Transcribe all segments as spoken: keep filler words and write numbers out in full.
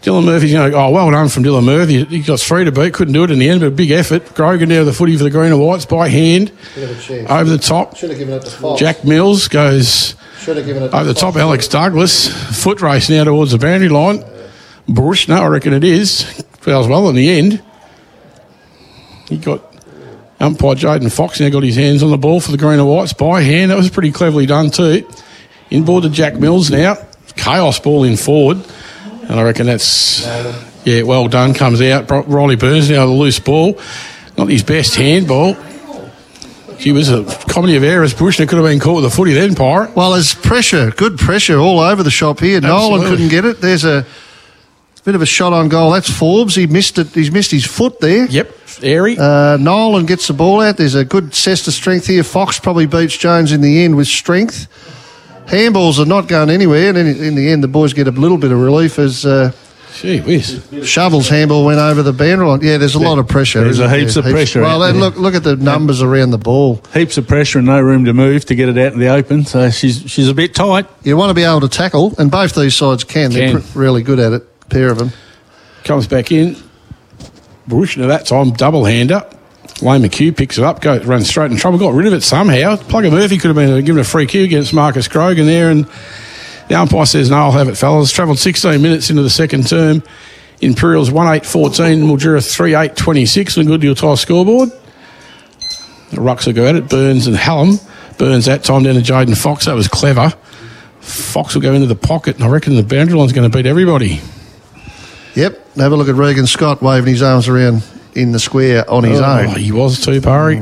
Dylan Murphy's going to go, oh, well done from Dylan Murphy. He got three to beat, couldn't do it in the end, but a big effort. Grogan down the footy for the green and whites by hand. Over the top. Should have given it to Fox. Jack Mills goes Should have given it to over the Fox. top. Alex Douglas. Foot race now towards the boundary line. Bush, no, I reckon it is. Fouls well in the end. He got umpire Jaden Fox now got his hands on the ball for the green and whites by hand. That was pretty cleverly done too. Inboard to Jack Mills now. Chaos ball in forward. And I reckon that's, yeah, well done. Comes out. Riley Burns now the loose ball. Not his best handball. Gee, was a comedy of errors. Bushner could have been caught with a footy then, Pirate. Well, there's pressure, good pressure all over the shop here. Absolutely. Nolan couldn't get it. There's a bit of a shot on goal. That's Forbes. He missed it. He's missed his foot there. Yep, airy. Uh, Nolan gets the ball out. There's a good cess of strength here. Fox probably beats Jones in the end with strength. Handballs are not going anywhere, and in, in the end, the boys get a little bit of relief as uh, Gee whiz. Shovel's handball went over the boundary line. Yeah, there's a lot of pressure. There's a heaps there? of pressure Well, out and there. look, look at the numbers around the ball. Heaps of pressure and no room to move to get it out in the open, so she's she's a bit tight. You want to be able to tackle, and both these sides can. They're Can. pr- really good at it, a pair of them. Comes back in. Bushner that time, double hander. Lane McHugh picks it up, goes, runs straight in trouble, got rid of it somehow. Plugger Murphy could have been given a free kick against Marcus Grogan there, and the umpire says, no, I'll have it, fellas. Travelled sixteen minutes into the second term. Imperials one eight fourteen, Mildura three eight twenty-six, and a good deal tie scoreboard. The Rucks will go at it, Burns and Hallam. Burns that time down to Jaden Fox, that was clever. Fox will go into the pocket, and I reckon the boundary line's going to beat everybody. Yep, have a look at Regan Scott waving his arms around in the square on his Oh, own. he was too, Parry.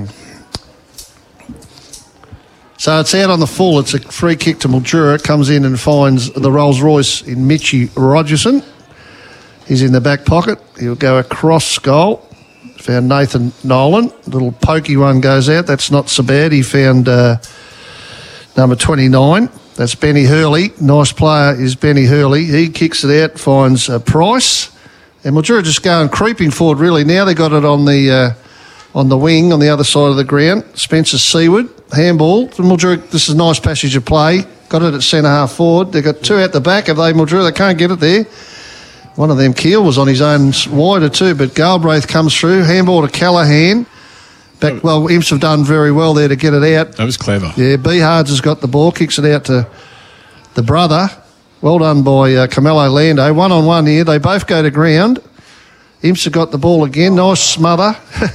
So it's out on the full. It's a free kick to Mildura. Comes in and finds the Rolls Royce in Mitchie Rogerson. He's in the back pocket. He'll go across goal. Found Nathan Nolan. Little pokey one goes out. That's not so bad. He found uh, number twenty-nine. That's Benny Hurley. Nice player is Benny Hurley. He kicks it out, finds uh, Price. And Mildura just going creeping forward, really. Now they got it on the uh, on the wing, on the other side of the ground. Spencer Seward, handball. Mildura, this is a nice passage of play. Got it at centre half forward. They've got two out the back. Have they, Mildura? They can't get it there. One of them, Keel, was on his own wider too, but Galbraith comes through. Handball to Callahan. Back, well, Imps have done very well there to get it out. That was clever. Yeah, Behards has got the ball, kicks it out to the brother. Well done by uh, Carmelo Lando. One on one here. They both go to ground. Imps have got the ball again. Nice smother.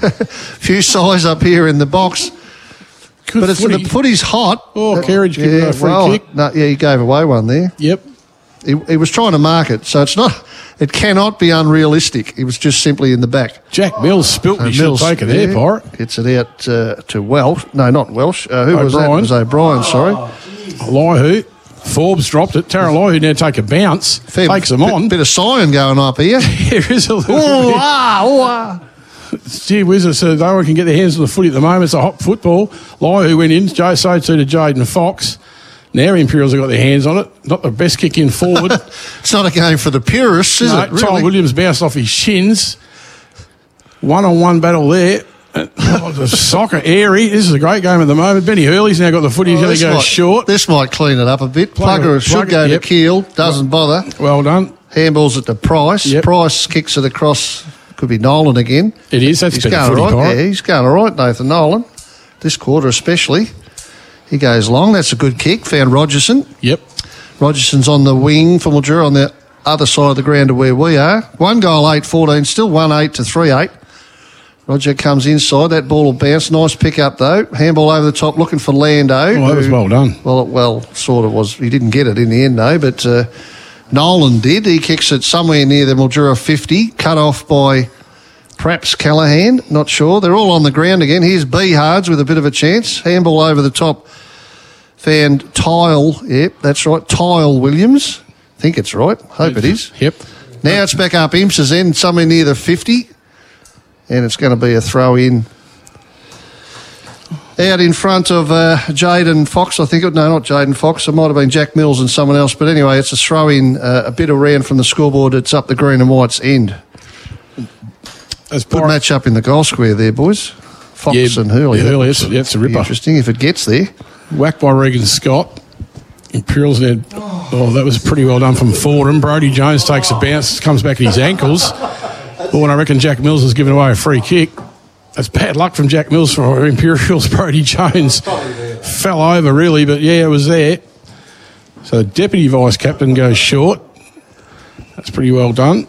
Few size up here in the box. Good But it's footy. the footy's hot. Oh, Kerridge giving yeah, a free well, kick. No, yeah, he gave away one there. Yep. He, he was trying to mark it, so it's not. It cannot be unrealistic. He was just simply in the back. Jack Mills spilt. So He should have Mills, taken there, yeah, Pirate. Gets it out uh, to Welsh. No, not Welsh. Uh, who was that? It O'Brien. was O'Brien, sorry. Lyhu. Forbes dropped it. Tara Lyhu now take a bounce. Fair takes them bit, on. Bit of sighing going up here. There is a little Oh, bit. ah, oh, ah. Gee whiz, so no one can get their hands on the footy at the moment. It's a hot football. Lyhu went in. Joe so too to Jaden Fox. Now Imperials have got their hands on it. Not the best kick in forward. It's not a game for the purists, is No, it? Tom Really? Williams bounced off his shins. One-on-one battle there. Oh, the soccer airy. This is a great game at the moment. Benny Hurley's now got the footy. He's Well, going this to go might, short. This might clean it up a bit. Plugger- Plugger should Plugger, go yep. to Keel. Doesn't bother. Well done. Handballs at the Price. Yep. Price kicks it across. Could be Nolan again. It is. That's He's better going footy, all right. Pirate. Yeah, he's going all right, Nathan Nolan. This quarter especially. He goes long. That's a good kick. Found Rogerson. Yep. Rogerson's on the wing for Mildura on the other side of the ground to where we are. One goal, eight fourteen. Still one eight to three eight. Roger comes inside. That ball will bounce. Nice pick up, though. Handball over the top, looking for Lando. Oh, that was who- well done. Well, well, sort of was. He didn't get it in the end, though, but uh, Nolan did. He kicks it somewhere near the Mildura fifty. Cut off by perhaps Callahan. Not sure. They're all on the ground again. Here's Behards with a bit of a chance. Handball over the top. Found Tyle. Yep, that's right. Tyle Williams. I think it's right. Hope it is. Yep. Now it's back up Imps's end, somewhere near the fifty. And it's going to be a throw in. Out in front of uh, Jaden Fox, I think. No, not Jaden Fox. It might have been Jack Mills and someone else. But anyway, it's a throw in uh, a bit around from the scoreboard. It's up the green and white's end. That's Good match up in the goal square there, boys. Fox Yeah, and Hurley. yeah, That Hurley, looks that's- that's a be ripper. Interesting if it gets there. Whacked by Regan Scott. Imperials there. Oh, that was pretty well done from Fordham. Brodie Jones takes a bounce, comes back at his ankles. Oh, and I reckon Jack Mills has given away a free kick. That's bad luck from Jack Mills for Imperials. Brodie Jones fell over, really, but yeah, it was there. So the deputy vice captain goes short. That's pretty well done.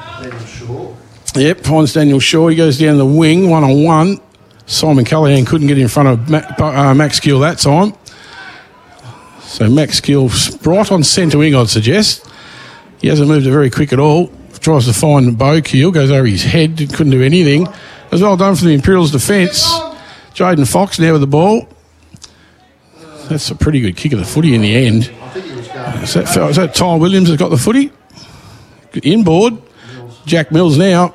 Yep, finds Daniel Shaw. He goes down the wing, one on one. Simon Callahan couldn't get in front of uh, Max Gill that time. So Max Gill right on centre wing, I'd suggest. He hasn't moved it very quick at all. Tries to find Bo Keel, goes over his head, couldn't do anything. It was well done for the Imperials defence. Jaden Fox now with the ball. That's a pretty good kick of the footy in the end. Is that, is that Ty Williams that's got the footy? Inboard. Jack Mills now.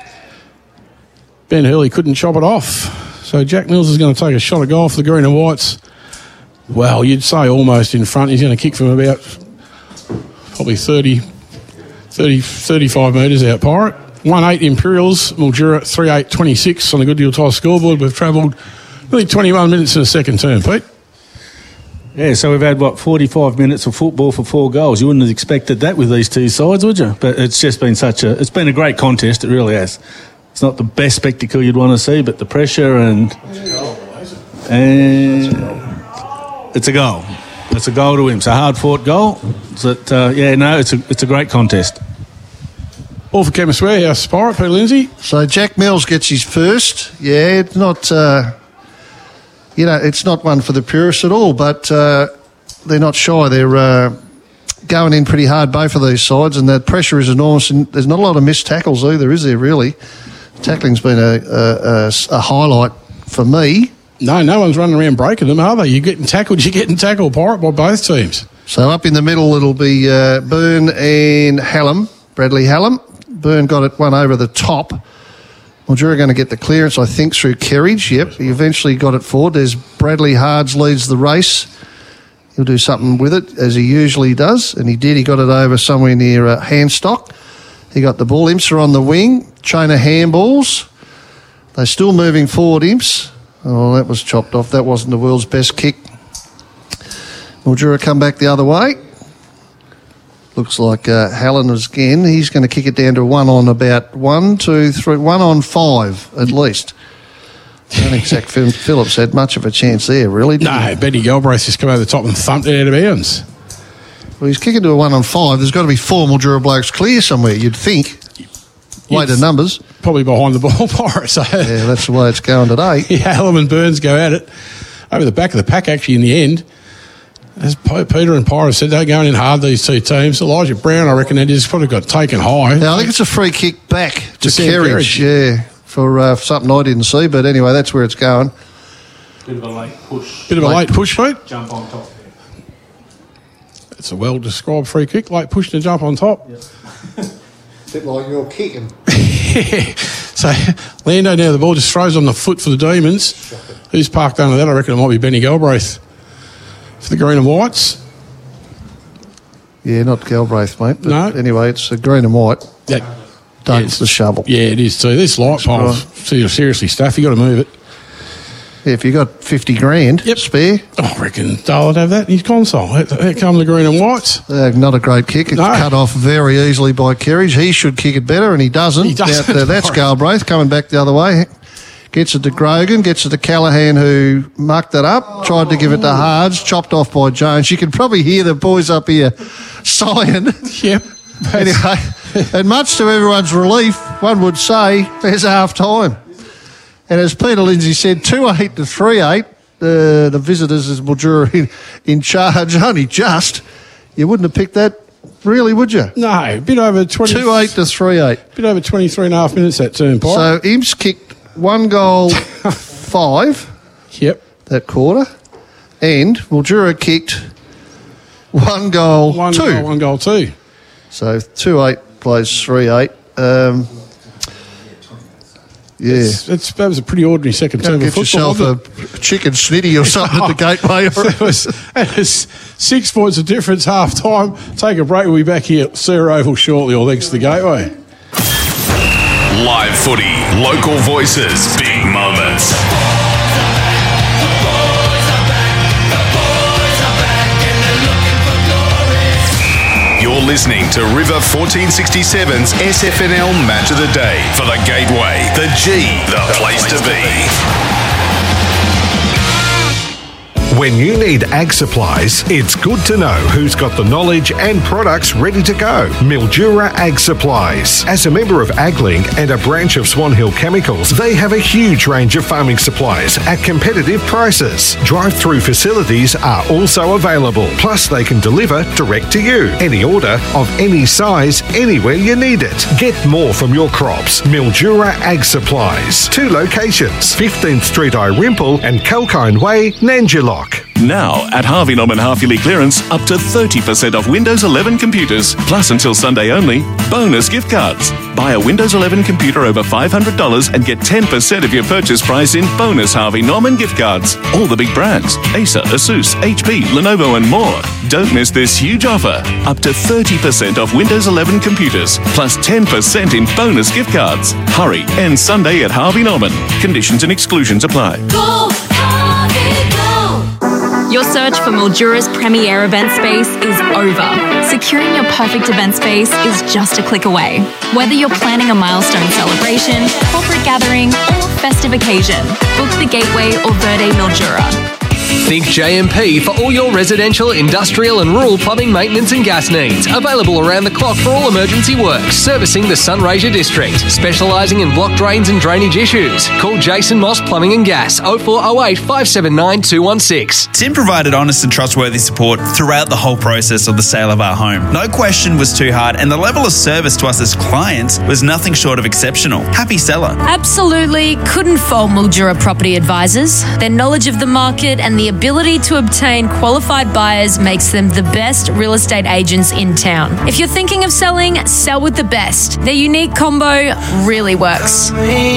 Ben Hurley couldn't chop it off. So Jack Mills is going to take a shot of goal for the Green and Whites. Well, you'd say almost in front. He's going to kick from about probably thirty, thirty, thirty-five metres out, Pirate. one eight Imperials, Mildura three eight twenty-six on the Good Deal Tire scoreboard. We've travelled nearly twenty-one minutes in the second term, Pete. Yeah, so we've had, what, forty-five minutes of football for four goals. You wouldn't have expected that with these two sides, would you? But it's just been such a... It's been a great contest, it really has. It's not the best spectacle you'd want to see, but the pressure and... And... It's a goal. It's a goal to him. It's a hard-fought goal. But, uh, yeah, no, it's a it's a great contest. All for Chemist Warehouse, Pirate, Peter Lindsay. So Jack Mills gets his first. Yeah, it's not... Uh, you know, it's not one for the purists at all, but uh, they're not shy. They're uh, going in pretty hard, both of these sides, and the pressure is enormous. And there's not a lot of missed tackles either, is there, really? Tackling's been a, a, a, a highlight for me. No, no one's running around breaking them, are they? You're getting tackled, you're getting tackled, Pirate, by both teams. So up in the middle, it'll be uh, Byrne and Hallam, Bradley Hallam. Byrne got it one over the top. Mildura going to get the clearance, I think, through Kerridge. Yep, he eventually got it forward. There's Bradley Hards leads the race. He'll do something with it, as he usually does, and he did. He got it over somewhere near uh, Handstock. He got the ball. Imps are on the wing. Chain of handballs. They're still moving forward, Imps. Oh, that was chopped off. That wasn't the world's best kick. Mildura come back the other way. Looks like uh, Hallam is again. He's going to kick it down to one on about one, two, three, one on five at least. I don't think Zach Phillips had much of a chance there, really. Did No, he? Benny Galbraith just come over the top and thumped it out of bounds. Well, he's kicking to a one on five. There's got to be four Mildura blokes clear somewhere, you'd think. Weighted numbers. Probably behind the ball, Pirate. So yeah, that's the way it's going today. Yeah, Hallam and Burns go at it. Over the back of the pack, actually, in the end. As Peter and Pirate said, they're going in hard, these two teams. Elijah Brown, I reckon, has probably got taken high. Yeah, I think it's a free kick back to, To Kerridge, yeah, for uh, something I didn't see. But anyway, that's where it's going. Bit of a late push. Bit of a late push, Pete. Jump on top. It's a well-described free kick, late push to jump on top. Yep. Bit like you're kicking. So Lando now, the ball just throws on the foot for the Demons. Who's parked under that? I reckon it might be Benny Galbraith for the Green and Whites. Yeah, not Galbraith, mate. But No. Anyway, it's a green and white. That, Dunk's the shovel. yeah, it is too. This light pole, seriously, Staff, you got to move it. Yeah, if you got fifty grand Yep. spare, Oh, I reckon Dale would have that in his console. Here come the Green and Whites. uh, not a great kick. It's No. cut off very easily by Kerridge. He should kick it better, and he doesn't. He doesn't. Now, that's Galbraith coming back the other way. Gets it to Grogan, gets it to Callahan, who mucked it up, tried to give it to Hards, chopped off by Jones. You can probably hear the boys up here sighing. Yep. Anyway, and much to everyone's relief, one would say, there's half time. And as Peter Lindsay said, two eight to three eight, uh, the visitors as Mildura in, in charge, only just. You wouldn't have picked that, really, would you? No, a bit over twenty. two eight to three eight. Bit over twenty-three and a half minutes that turn, Pirate. So Imps kicked one goal, five, Yep. that quarter, and Mildura kicked one goal, One two. goal, one goal, two. So two eight plays three eight. Um, yeah. It's, it's, that was a pretty ordinary second Go term of get football. yourself wasn't a chicken snitty or something at the gateway. it? it, was, it was six points of difference half time. Take a break. We'll be back here at Sir Oval shortly, or thanks to the Gateway. Live footy, local voices, big moments. You're listening to River fourteen sixty-seven's S F N L Match of the Day for the Gateway, the G, the place to be. When you need ag supplies, it's good to know who's got the knowledge and products ready to go. Mildura Ag Supplies. As a member of AgLink and a branch of Swan Hill Chemicals, they have a huge range of farming supplies at competitive prices. Drive-through facilities are also available. Plus, they can deliver direct to you. Any order of any size, anywhere you need it. Get more from your crops. Mildura Ag Supplies. Two locations, fifteenth Street Irimple and Kalkine Way, Nanjilock. Now, at Harvey Norman Half-Yearly Clearance, up to thirty percent off Windows eleven computers, plus until Sunday only, bonus gift cards. Buy a Windows eleven computer over five hundred dollars and get ten percent of your purchase price in bonus Harvey Norman gift cards. All the big brands, Acer, Asus, H P, Lenovo and more. Don't miss this huge offer. Up to thirty percent off Windows eleven computers, plus ten percent in bonus gift cards. Hurry, end Sunday at Harvey Norman. Conditions and exclusions apply. Go, Harvey, go! Your search for Mildura's premier event space is over. Securing your perfect event space is just a click away. Whether you're planning a milestone celebration, corporate gathering, or festive occasion, book the Gateway or Verde Mildura. Think J M P for all your residential, industrial and rural plumbing maintenance and gas needs. Available around the clock for all emergency works. Servicing the Sunraysia District. Specialising in block drains and drainage issues. Call Jason Moss Plumbing and Gas oh four oh eight, five seven nine, two one six. Tim provided honest and trustworthy support throughout the whole process of the sale of our home. No question was too hard and the level of service to us as clients was nothing short of exceptional. Happy seller. Absolutely couldn't fault Mildura Property Advisors. Their knowledge of the market and the ability to obtain qualified buyers makes them the best real estate agents in town. If you're thinking of selling, sell with the best. Their unique combo really works.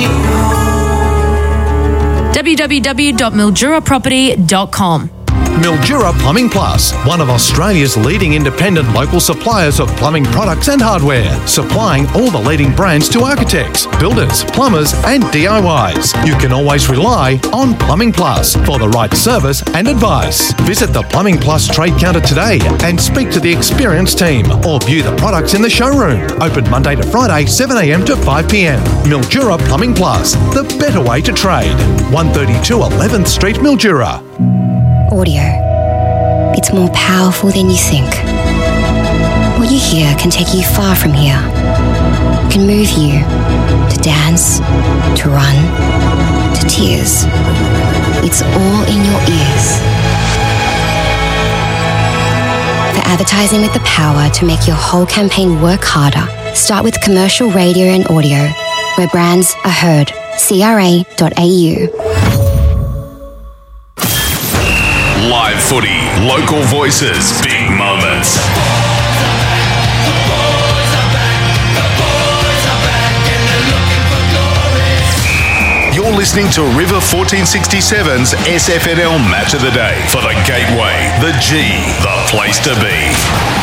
w w w dot mildura property dot com. Mildura Plumbing Plus, one of Australia's leading independent local suppliers of plumbing products and hardware, supplying all the leading brands to architects, builders, plumbers and D I Ys. You can always rely on Plumbing Plus for the right service and advice. Visit the Plumbing Plus trade counter today and speak to the experienced team or view the products in the showroom. Open Monday to Friday, seven a m to five p m. Mildura Plumbing Plus, the better way to trade. one thirty-two eleventh Street, Mildura. Audio. It's more powerful than you think. What you hear can take you far from here. It can move you to dance, to run, to tears. It's all in your ears. For advertising with the power to make your whole campaign work harder, start with commercial radio and audio, where brands are heard. C R A dot A U. Live footy, local voices, big moments. You're listening to River fourteen sixty-seven's S F N L Match of the Day for the Gateway, the G, the place to be.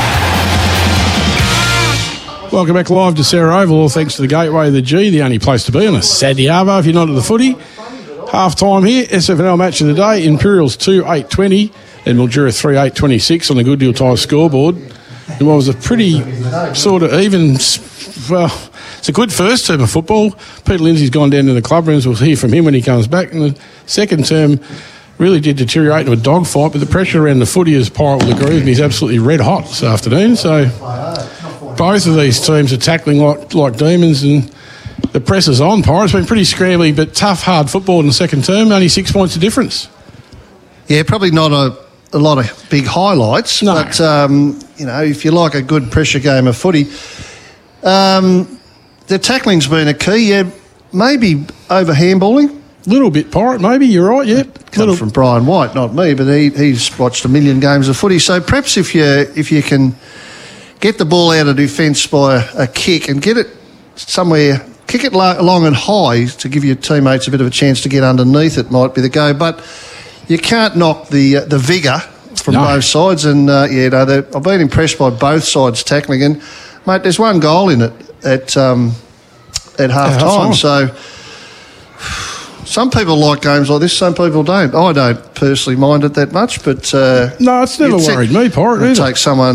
Welcome back live to Sarah Oval, all thanks to the Gateway, the G, the only place to be on a Saturday arvo if you're not at the footy. Half time here, S F N L Match of the Day, Imperials two eight twenty and Mildura three eight twenty-six on the Good Deal Tyres scoreboard. It was a pretty sort of even, well, it's a good first term of football. Peter Lindsay's gone down to the club rooms. We'll hear from him when he comes back. And the second term really did deteriorate into a dogfight, but the pressure around the footy, as Pirate will agree with me, is absolutely red hot this afternoon. So both of these teams are tackling like, like demons, and the press is on. Pirates been pretty scrambly, but tough, hard football in the second term. Only six points of difference. Yeah, probably not a, a lot of big highlights, no. but, um, you know, if you like a good pressure game of footy, um, the tackling's been a key. Yeah, maybe over handballing. Little bit, Pirate, maybe. You're right, yeah. Comes Little. from Brian White, not me, but he, he's watched a million games of footy. So perhaps if you if you can get the ball out of defence by a, a kick and get it somewhere, kick it lo- long and high to give your teammates a bit of a chance to get underneath it might be the go. But you can't knock the uh, the vigour from no. both sides. And, uh, yeah, no, I've been impressed by both sides tackling. And, mate, there's one goal in it at, um, at half-time. So some people like games like this, some people don't. I don't personally mind it that much, but... Uh, no, it's never worried me, Pirate, It either. takes someone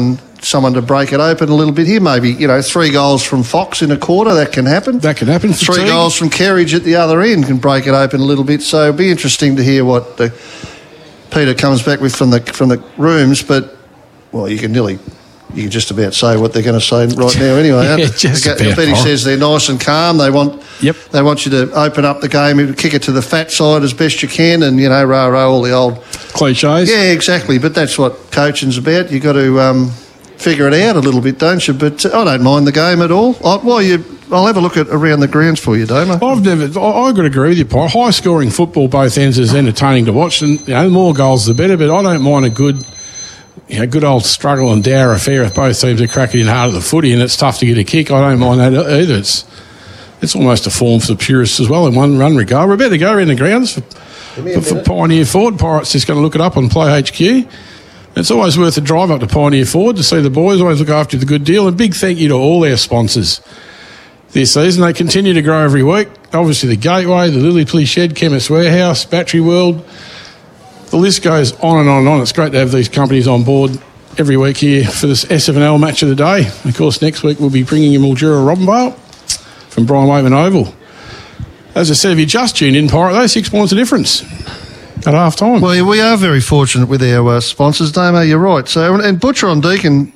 someone to break it open a little bit here. Maybe, you know, three goals from Fox in a quarter, that can happen. That can happen. Three Fatigue. goals from Kerridge at the other end can break it open a little bit. So it'll be interesting to hear what the, Peter comes back with from the from the rooms. But, well, you can nearly... You can just about say what they're going to say right now anyway. Yeah, just I bet he says they're nice and calm. They want yep. they want you to open up the game and kick it to the fat side as best you can and, you know, rah, rah, all the old... cliches. Yeah, exactly. But that's what coaching's about. You've got to um, figure it out a little bit, don't you? But uh, I don't mind the game at all. I, well, you, I'll have a look at around the grounds for you, Damo. I've never... I, I got to agree with you, Paul. High-scoring football, both ends, is entertaining to watch. And, you know, the more goals, the better. But I don't mind a good... You know, good old struggle and dour affair if both teams are cracking in hard at the footy and it's tough to get a kick. I don't mind that either. It's it's almost a form for the purists as well in one run regard. We're about to go around the grounds for, for, for Pioneer Ford. Pirates just going to look it up on Play H Q. It's always worth a drive up to Pioneer Ford to see the boys. Always look after the good deal. And big thank you to all our sponsors this season. They continue to grow every week. Obviously the Gateway, the Lily Plea Shed, Chemist Warehouse, Battery World. The list goes on and on and on. It's great to have these companies on board every week here for this S F N L match of the day. And of course, next week we'll be bringing you Mildura Robinvale from Brian Waven Oval. As I said, if you just tuned in, Pirate, those six points of difference at half time. Well, we are very fortunate with our uh, sponsors, Damo. You're right. So, and Butcher on Deacon.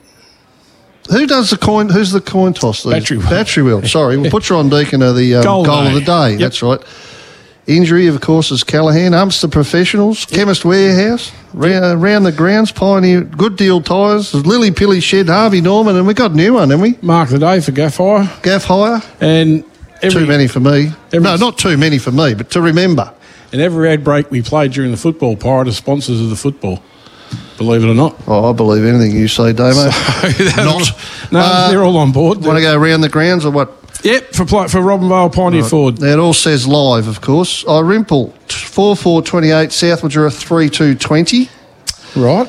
Who does the coin? Who's the coin toss? These? Battery Wheel. Battery Wheel. Sorry, well, Butcher on Deacon are the um, goal, goal of the day. Yep. That's right. Injury, of course, is Callaghan. Umster Professionals, yep. Chemist Warehouse, round, round the grounds, Pioneer, Good Deal Tyres, Lily Pilly Shed, Harvey Norman, and we got a new one, haven't we? Mark of the day for Gaff Hire. Gaff Hire. And every, too many for me. Every, no, not too many for me, but to remember. And every ad break we played during the football, Pirate are sponsors of the football. Believe it or not. Oh, I believe anything you say, Damo. So, not. No, uh, they're all on board. Want to go around the grounds or what? Yep, for for Robinvale, Pioneer right. Ford. It all says live, of course. I Rimple, four four twenty-eight, South Mildura three two twenty. Right.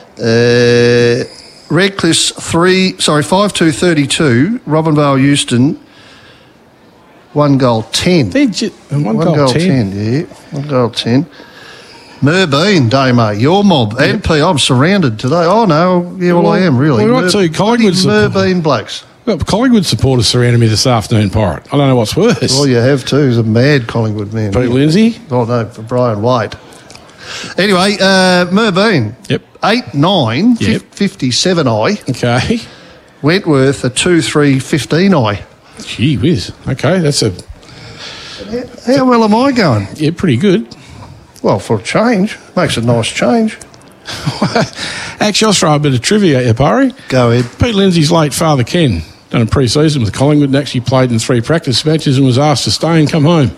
Uh, Redcliffe three, sorry, five two thirty-two. Robinvale Euston, one goal ten. Just, one, one goal, goal ten. ten, yeah, one goal ten. Merbean, Damo, your mob, yep. and P. I'm surrounded today. Oh no, yeah, well, well I am really. We've got two Collingwood Merbean blokes. Well, Collingwood supporters surrounded me this afternoon, Pirate. I don't know what's worse. Well, you have too. He's a mad Collingwood man. Pete Lindsay? Oh, no, for Brian White. Anyway, uh, Merbean. Yep. eight nine, yep. fifty-seven I. Okay. Wentworth, a two three, fifteen I. Gee whiz. Okay, that's a... How, how well am I going? Yeah, pretty good. Well, for a change. Makes a nice change. Actually, I'll throw a bit of trivia at you, Parry. Go ahead. Pete Lindsay's late father, Ken, done a pre-season with Collingwood and actually played in three practice matches and was asked to stay and come home.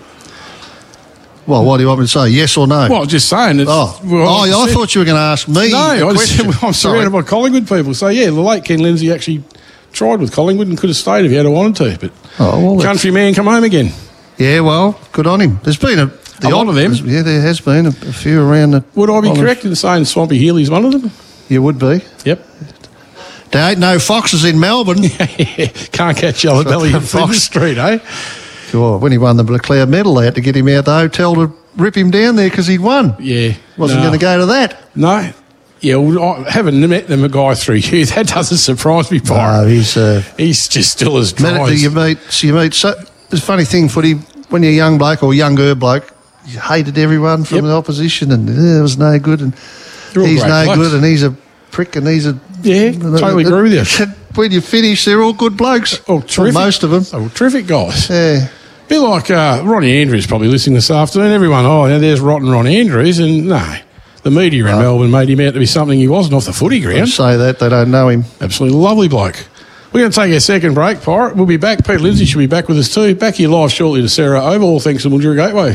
Well, what do you want me to say? Yes or no? Well, just saying. It's, oh, well, oh I, I thought you were going to ask me. No, I just, question. I'm surrounded Sorry. by Collingwood people. So, yeah, the late Ken Lindsay actually tried with Collingwood and could have stayed if he had wanted to. But oh, well, country man come home again. Yeah, well, good on him. There's been a... The a lot of them. Yeah, there has been a, a few around the... Would I be Olive. correct in saying Swampy Healy's one of them? You would be. Yep. There ain't no foxes in Melbourne. Can't catch Yellow Belly in Fox Street, eh? Sure. When he won the McLeod medal, they had to get him out the hotel to rip him down there because he'd won. Yeah. Wasn't no. going to go to that. No. Yeah, well, I haven't met them a guy through you. That doesn't surprise me, No, Byron. he's... Uh, he's just still as dry met, as... You meet... So you meet... So, it's a funny thing, footy, when you're a young bloke or younger bloke, you hated everyone from yep. the opposition and uh, it was no good and he's no blokes. good and he's a prick and he's a... Yeah, totally agree with you. When you finish, they're all good blokes. Oh, terrific. Well, most of them. Oh, terrific guys. Yeah. A bit like uh, Ronnie Andrews probably listening this afternoon. Everyone, oh, yeah, there's rotten Ronnie Andrews. And no, the media in no. Melbourne made him out to be something he wasn't off the footy ground. Say that, they don't know him. Absolutely lovely bloke. We're going to take our second break, Pirate. We'll be back. Pete Lindsay should be back with us too. Back here live shortly to Sarah Oval. All thanks to Mildura Gateway.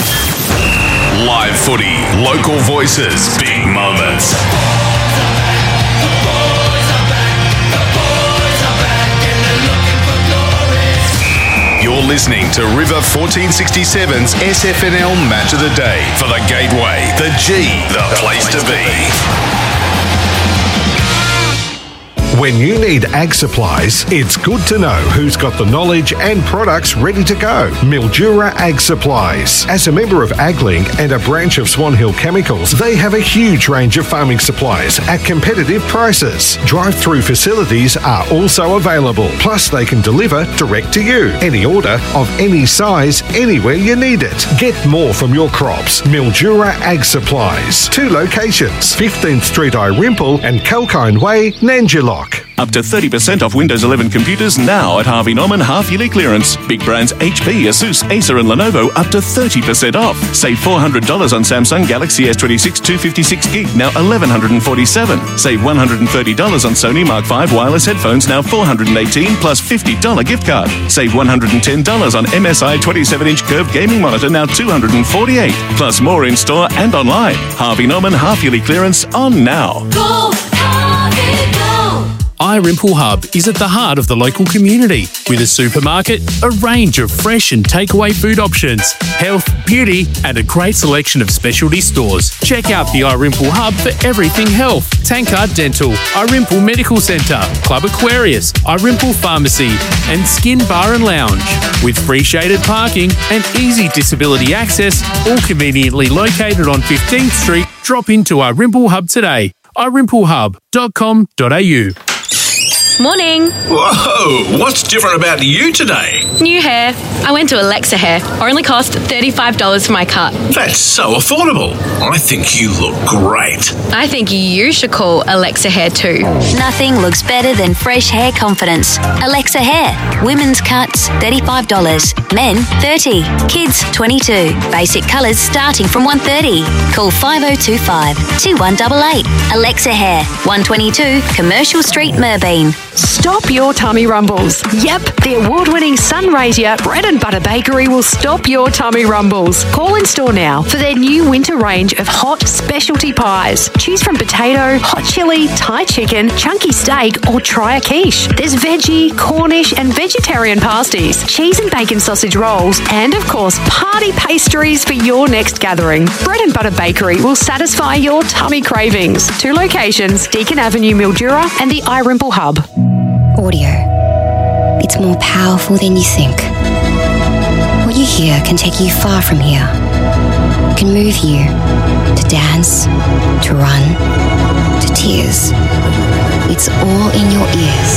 Live footy, local voices, big moments. You're listening to River fourteen sixty-seven's S F N L Match of the Day for the Gateway, the G, the place to be. When you need ag supplies, it's good to know who's got the knowledge and products ready to go. Mildura Ag Supplies. As a member of AgLink and a branch of Swan Hill Chemicals, they have a huge range of farming supplies at competitive prices. Drive-through facilities are also available. Plus, they can deliver direct to you. Any order of any size, anywhere you need it. Get more from your crops. Mildura Ag Supplies. Two locations, fifteenth Street Irimple and Kalkine Way, Nanjilock. Up to thirty percent off Windows eleven computers now at Harvey Norman half-yearly clearance. Big brands H P, Asus, Acer and Lenovo up to thirty percent off. Save four hundred dollars on Samsung Galaxy S twenty-six two fifty-six gig, now eleven forty-seven. Save one hundred thirty dollars on Sony Mark five wireless headphones, now four hundred eighteen dollars plus fifty dollars gift card. Save one hundred ten dollars on M S I twenty-seven inch curved gaming monitor, now two hundred forty-eight dollars. Plus more in store and online. Harvey Norman half-yearly clearance on now. Go, Harvey, go! iRimple Hub is at the heart of the local community with a supermarket, a range of fresh and takeaway food options, health, beauty, and a great selection of specialty stores. Check out the iRimple Hub for everything health. Tankard Dental, iRimple Medical Centre, Club Aquarius, iRimple Pharmacy, and Skin Bar and Lounge. With free shaded parking and easy disability access, all conveniently located on fifteenth Street, drop into iRimple Hub today. i rimple hub dot com dot a u. Morning. Whoa, what's different about you today? New hair. I went to Alexa Hair. Only cost thirty-five dollars for my cut. That's so affordable. I think you look great. I think you should call Alexa Hair too. Nothing looks better than fresh hair confidence. Alexa Hair. Women's cuts, thirty-five dollars. Men, thirty dollars. Kids, twenty-two dollars. Basic colours starting from one hundred thirty dollars. Call five oh two five, two one eight eight. Alexa Hair. one twenty-two Commercial Street, Merbeen. Stop your tummy rumbles. Yep, the award-winning Sunraysia Bread and Butter Bakery will stop your tummy rumbles. Call in store now for their new winter range of hot specialty pies. Choose from potato, hot chili, Thai chicken, chunky steak, or try a quiche. There's veggie, Cornish, and vegetarian pasties, cheese and bacon sausage rolls, and of course, party pastries for your next gathering. Bread and Butter Bakery will satisfy your tummy cravings. Two locations, Deakin Avenue, Mildura, and the iRimple Hub. Audio. It's more powerful than you think. What you hear can take you far from here. Can move you to dance, to run, to tears. It's all in your ears.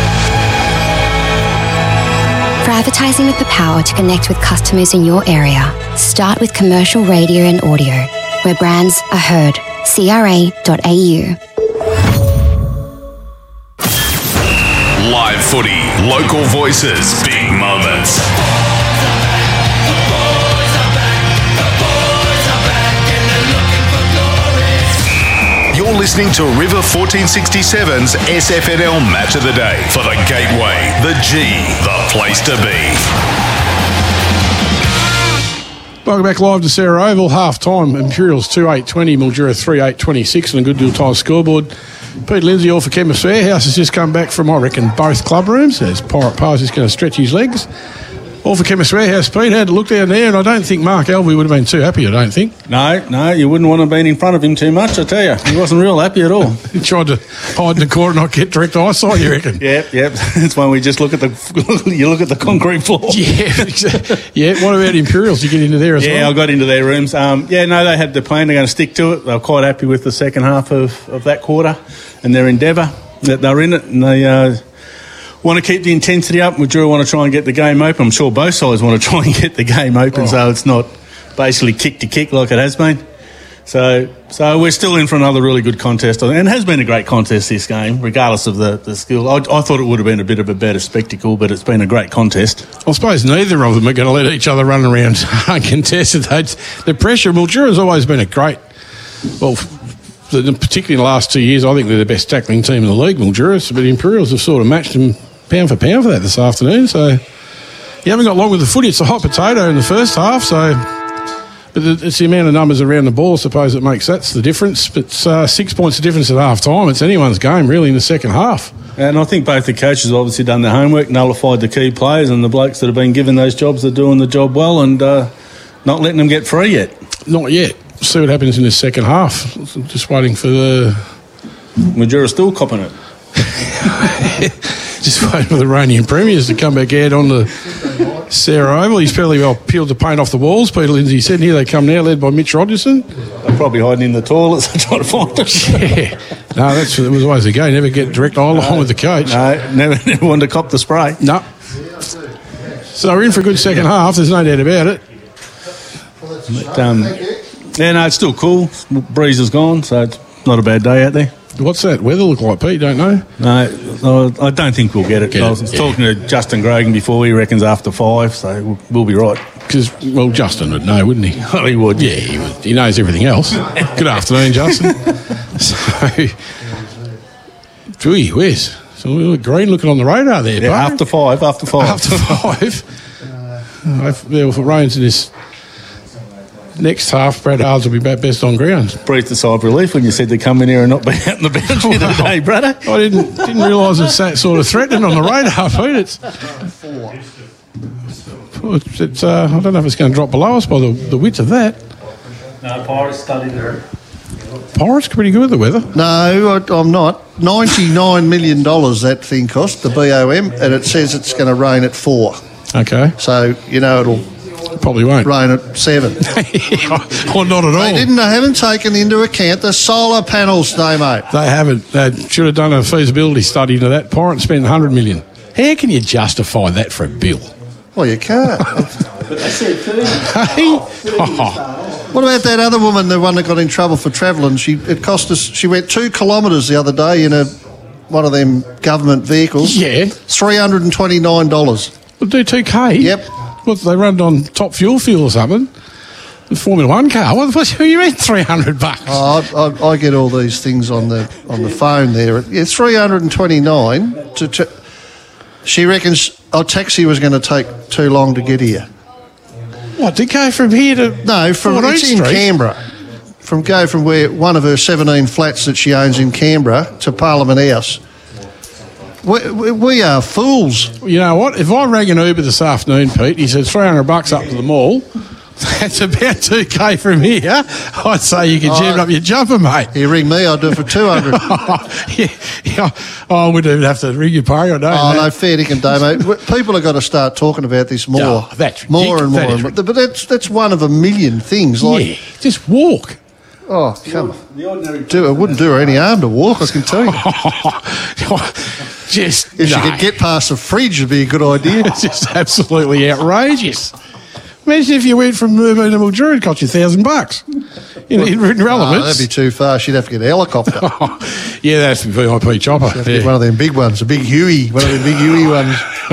For advertising with the power to connect with customers in your area, start with commercial radio and audio, where brands are heard. C R A dot A U. Live footy, local voices, big moments. You're listening to River fourteen sixty-seven's S F N L Match of the Day for the Gateway, the G, the place to be. Welcome back live to Sarah Oval. Half time, Imperials two eight twenty, Mildura three eight twenty-six, and a good deal time scoreboard. Pete Lindsay, all for Chemist Warehouse, has just come back from, I reckon, both club rooms, as Pirate Pars is going to stretch his legs. All for Chemist Warehouse. Pete had a look down there, and I don't think Mark Elvey would have been too happy, I don't think. No, no, you wouldn't want to have been in front of him too much, I tell you. He wasn't real happy at all. He tried to hide in the corner and not get direct eyesight, you reckon? Yep, yep. That's when we just look at the you look at the concrete floor. Yeah, yeah. What about Imperials? You get into there as yeah, well? Yeah, I got into their rooms. Um, yeah, no, they had the plan. They're going to stick to it. They were quite happy with the second half of, of that quarter and their endeavour that they're in it, and they uh, want to keep the intensity up. Mildura want to try and get the game open. I'm sure both sides want to try and get the game open, oh. so it's not basically kick to kick like it has been. So so we're still in for another really good contest. And it has been a great contest, this game, regardless of the, the skill. I, I thought it would have been a bit of a better spectacle, but it's been a great contest. I suppose neither of them are going to let each other run around uncontested. The pressure, Mildura's always been a great, well, particularly in the last two years, I think they're the best tackling team in the league, Mildura, but the Imperials have sort of matched them pound for pound for that this afternoon. So you haven't got long with the footy. It's a hot potato in the first half, so... But it's the amount of numbers around the ball, I suppose, that makes that's the difference. But uh, six points of difference at half time. It's anyone's game, really, in the second half. And I think both the coaches have obviously done their homework, nullified the key players, and the blokes that have been given those jobs are doing the job well and uh, not letting them get free yet. Not yet. See what happens in the second half. Just waiting for the... Mildura still copping it. Just waiting for the reigning premiers to come back out on the Sarah Oval. He's fairly well peeled the paint off the walls, Peter Lindsay said. Here they come now, led by Mitch Rogerson. They're probably hiding in the toilets and trying to find us. Yeah. No, that's that was always the game. Never get direct eye line no, with the coach. No, never, never wanted to cop the spray. No. So we're in for a good second half, there's no doubt about it. But, um, yeah, no, it's still cool. Breeze is gone, so it's not a bad day out there. What's that weather look like, Pete? Don't know. No, I don't think we'll get it. Get I was it, yeah. talking to Justin Grogan before. He reckons after five, so we'll, we'll be right. Because, well, Justin would know, wouldn't he? Well, he would. Yeah, he would. He knows everything else. Good afternoon, Justin. So, gee whiz. So we look green looking on the radar there, yeah, after five, after five. After five. uh, if it rains in this next half, Brad Hards will be back best on ground. Breathed a sigh of relief when you said to come in here and not be out in the bounce the other day, brother. I didn't didn't realise it's that sort of threatening on the radar, Pete. It's, it's, it's uh, I don't know if it's going to drop below us by the, the width of that. No, Pirates studied there. Pirates pretty good with the weather. No, I, I'm not. ninety-nine million dollars that thing cost, the B O M, and it says it's going to rain at four. Okay. So, you know, it'll... Probably won't. Rain at seven. Or not at all. They didn't. They haven't taken into account the solar panels, no, mate. They haven't. They should have done a feasibility study into that. Pirate spent one hundred million dollars. How can you justify that for a bill? Well, you can't. But they said thirty. What about that other woman, the one that got in trouble for travelling? She it cost us. She went two kilometres the other day in a one of them government vehicles. Yeah, three hundred and twenty nine dollars. We'll do two k. Yep. What, they run it on top fuel fuel or something? The Formula One car. What, what do you mean three hundred bucks? Oh, I, I, I get all these things on the on the phone there. Yeah, three hundred and twenty nine. To, to she reckons our taxi was going to take too long to get here. What, to go from here to no from it's in Canberra. From go from where one of her seventeen flats that she owns in Canberra to Parliament House. We, we, we are fools. You know what? If I rang an Uber this afternoon, Pete, he said three hundred bucks up to the mall. That's about two k from here. I'd say you can jam oh, up your jumper, mate. You ring me, I'll do it for two hundred. oh, yeah, yeah. Oh, I wouldn't even have to ring your party. I don't Oh, no, fair dinkum day, mate. People have got to start talking about this more. Oh, that's more and more. That and more. But that's that's one of a million things. Like, yeah, just walk. Oh, come on. Do, it wouldn't do her any harm to walk, I can tell you. Just, if no. she could get past the fridge, it'd be a good idea. It's just absolutely outrageous. Imagine if you went from Mermaid to Mildura, it'd cost you a thousand bucks. In, in relevance. Oh, that'd be too far. She'd have to get a helicopter. oh, yeah, that's the V I P chopper. She'd have to yeah. get one of them big ones, a big Huey, one of them big Huey ones.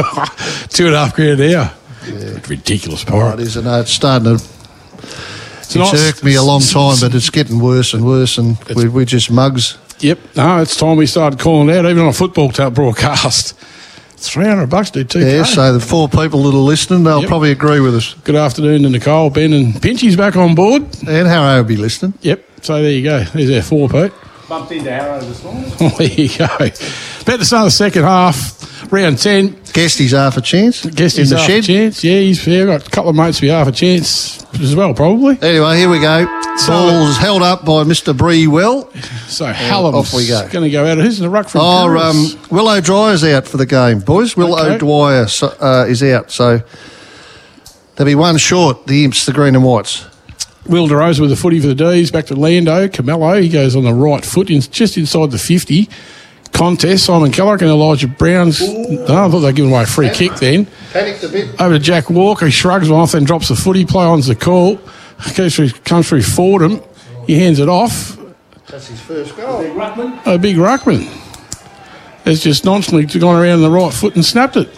Two and a half grand an hour. Yeah. Ridiculous, Pirate. Oh, it is, and it's starting to... It's, it's irked me a long time, but it's getting worse and worse, and we, we're just mugs. Yep. No, it's time we started calling out, even on a football broadcast. three hundred bucks do two k. Yeah, so the four people that are listening, they'll yep. probably agree with us. Good afternoon to Nicole, Ben and Pinchy's back on board. And Harrow will be listening. Yep. So there you go. There's our four, Pete. Bumped into Harrow this morning. Oh, there you go. About to start the second half, round ten. Guesty's half a chance. Guesty's half shed. a chance. Yeah, he's yeah, got a couple of mates to be half a chance as well, probably. Anyway, here we go. So, Ball's held up by Mister Brewell. So Hallam's off we go. Going to go out. Who's in the ruck from Oh, um, Will O'Dwyer's out for the game, boys. Will okay. O'Dwyer uh, is out, so there'll be one short, the Imps, the green and whites. Will DeRosa with the footy for the D's. Back to Lando. Camello, he goes on the right foot, in, just inside the fifty. Contest, Simon Kellogg and Elijah Brown's. Oh, I thought they were giving away a free Panic, kick then. Panicked a bit. Over to Jack Walker. He shrugs one off, then drops the footy. Play on's the call. Goes through, comes through Fordham. He hands it off. That's his first goal. Big ruckman. A big ruckman. It's just nonchalantly gone around the right foot and snapped it.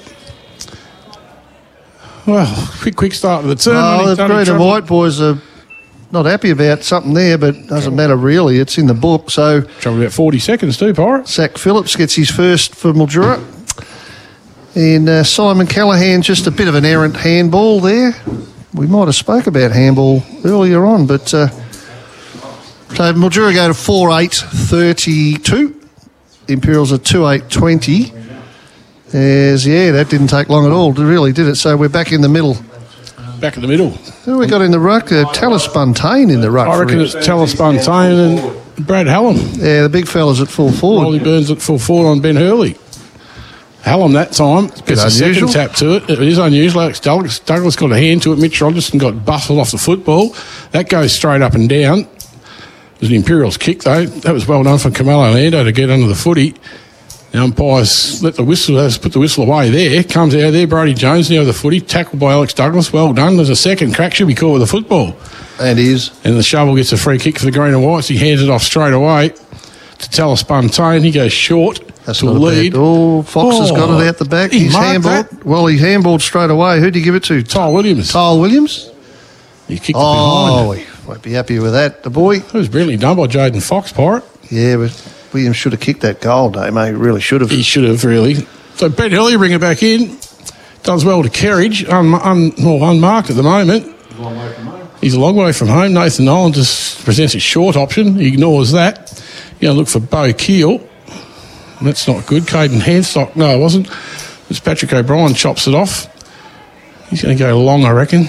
Well, quick, quick start to the turn. Oh, the green and white boys are not happy about something there, but doesn't matter really. It's in the book. So trouble about forty seconds too, Pirate. Zach Phillips gets his first for Mildura. And uh, Simon Callahan, just a bit of an errant handball there. We might have spoke about handball earlier on, but uh, so Mildura go to four eight thirty-two. Imperials are two eight twenty. As yeah, that didn't take long at all, really, did it? So we're back in the middle. Back in the middle. Who we got in the ruck? Uh, Talis Buntain in the ruck. I reckon it's Talis Buntain and Brad Hallam. Yeah, the big fella's at full forward. Riley Burns at full forward on Ben Hurley. Hallam that time gets a second tap to it. It is unusual. Alex Douglas, Douglas got a hand to it. Mitch Rogerson got bustled off the football. That goes straight up and down. It was an Imperials kick, though. That was well done for Camelo Lando to get under the footy. The umpires let the whistle, has put the whistle away there. Comes out there, Brody Jones near the footy, tackled by Alex Douglas. Well done. There's a second crack, should be caught with a football. And is. And the shovel gets a free kick for the Green and Whites. He hands it off straight away to Talis Buntain. He goes short That's to a not lead. Bad. Oh, Fox oh, has got it out the back. He He's marked handballed. that. Well, he handballed straight away. Who did he give it to? Tyle Williams. Tyle Williams? He kicked oh, it behind. Oh, he won't be happy with that. The boy. It was brilliantly done by Jaden Fox, Pirate. Yeah, but Williams should have kicked that goal, though, mate. He really should have. He should have, really. So Ben Hurley bring it back in. Does well to Kerridge. Un, un, well, unmarked at the moment. He's a long way from home. Nathan Nolan just presents a short option. He ignores that. You're going to look for Bo Keel. That's not good. Caden Handstock. No, it wasn't. It's Patrick O'Brien chops it off. He's going to go long, I reckon.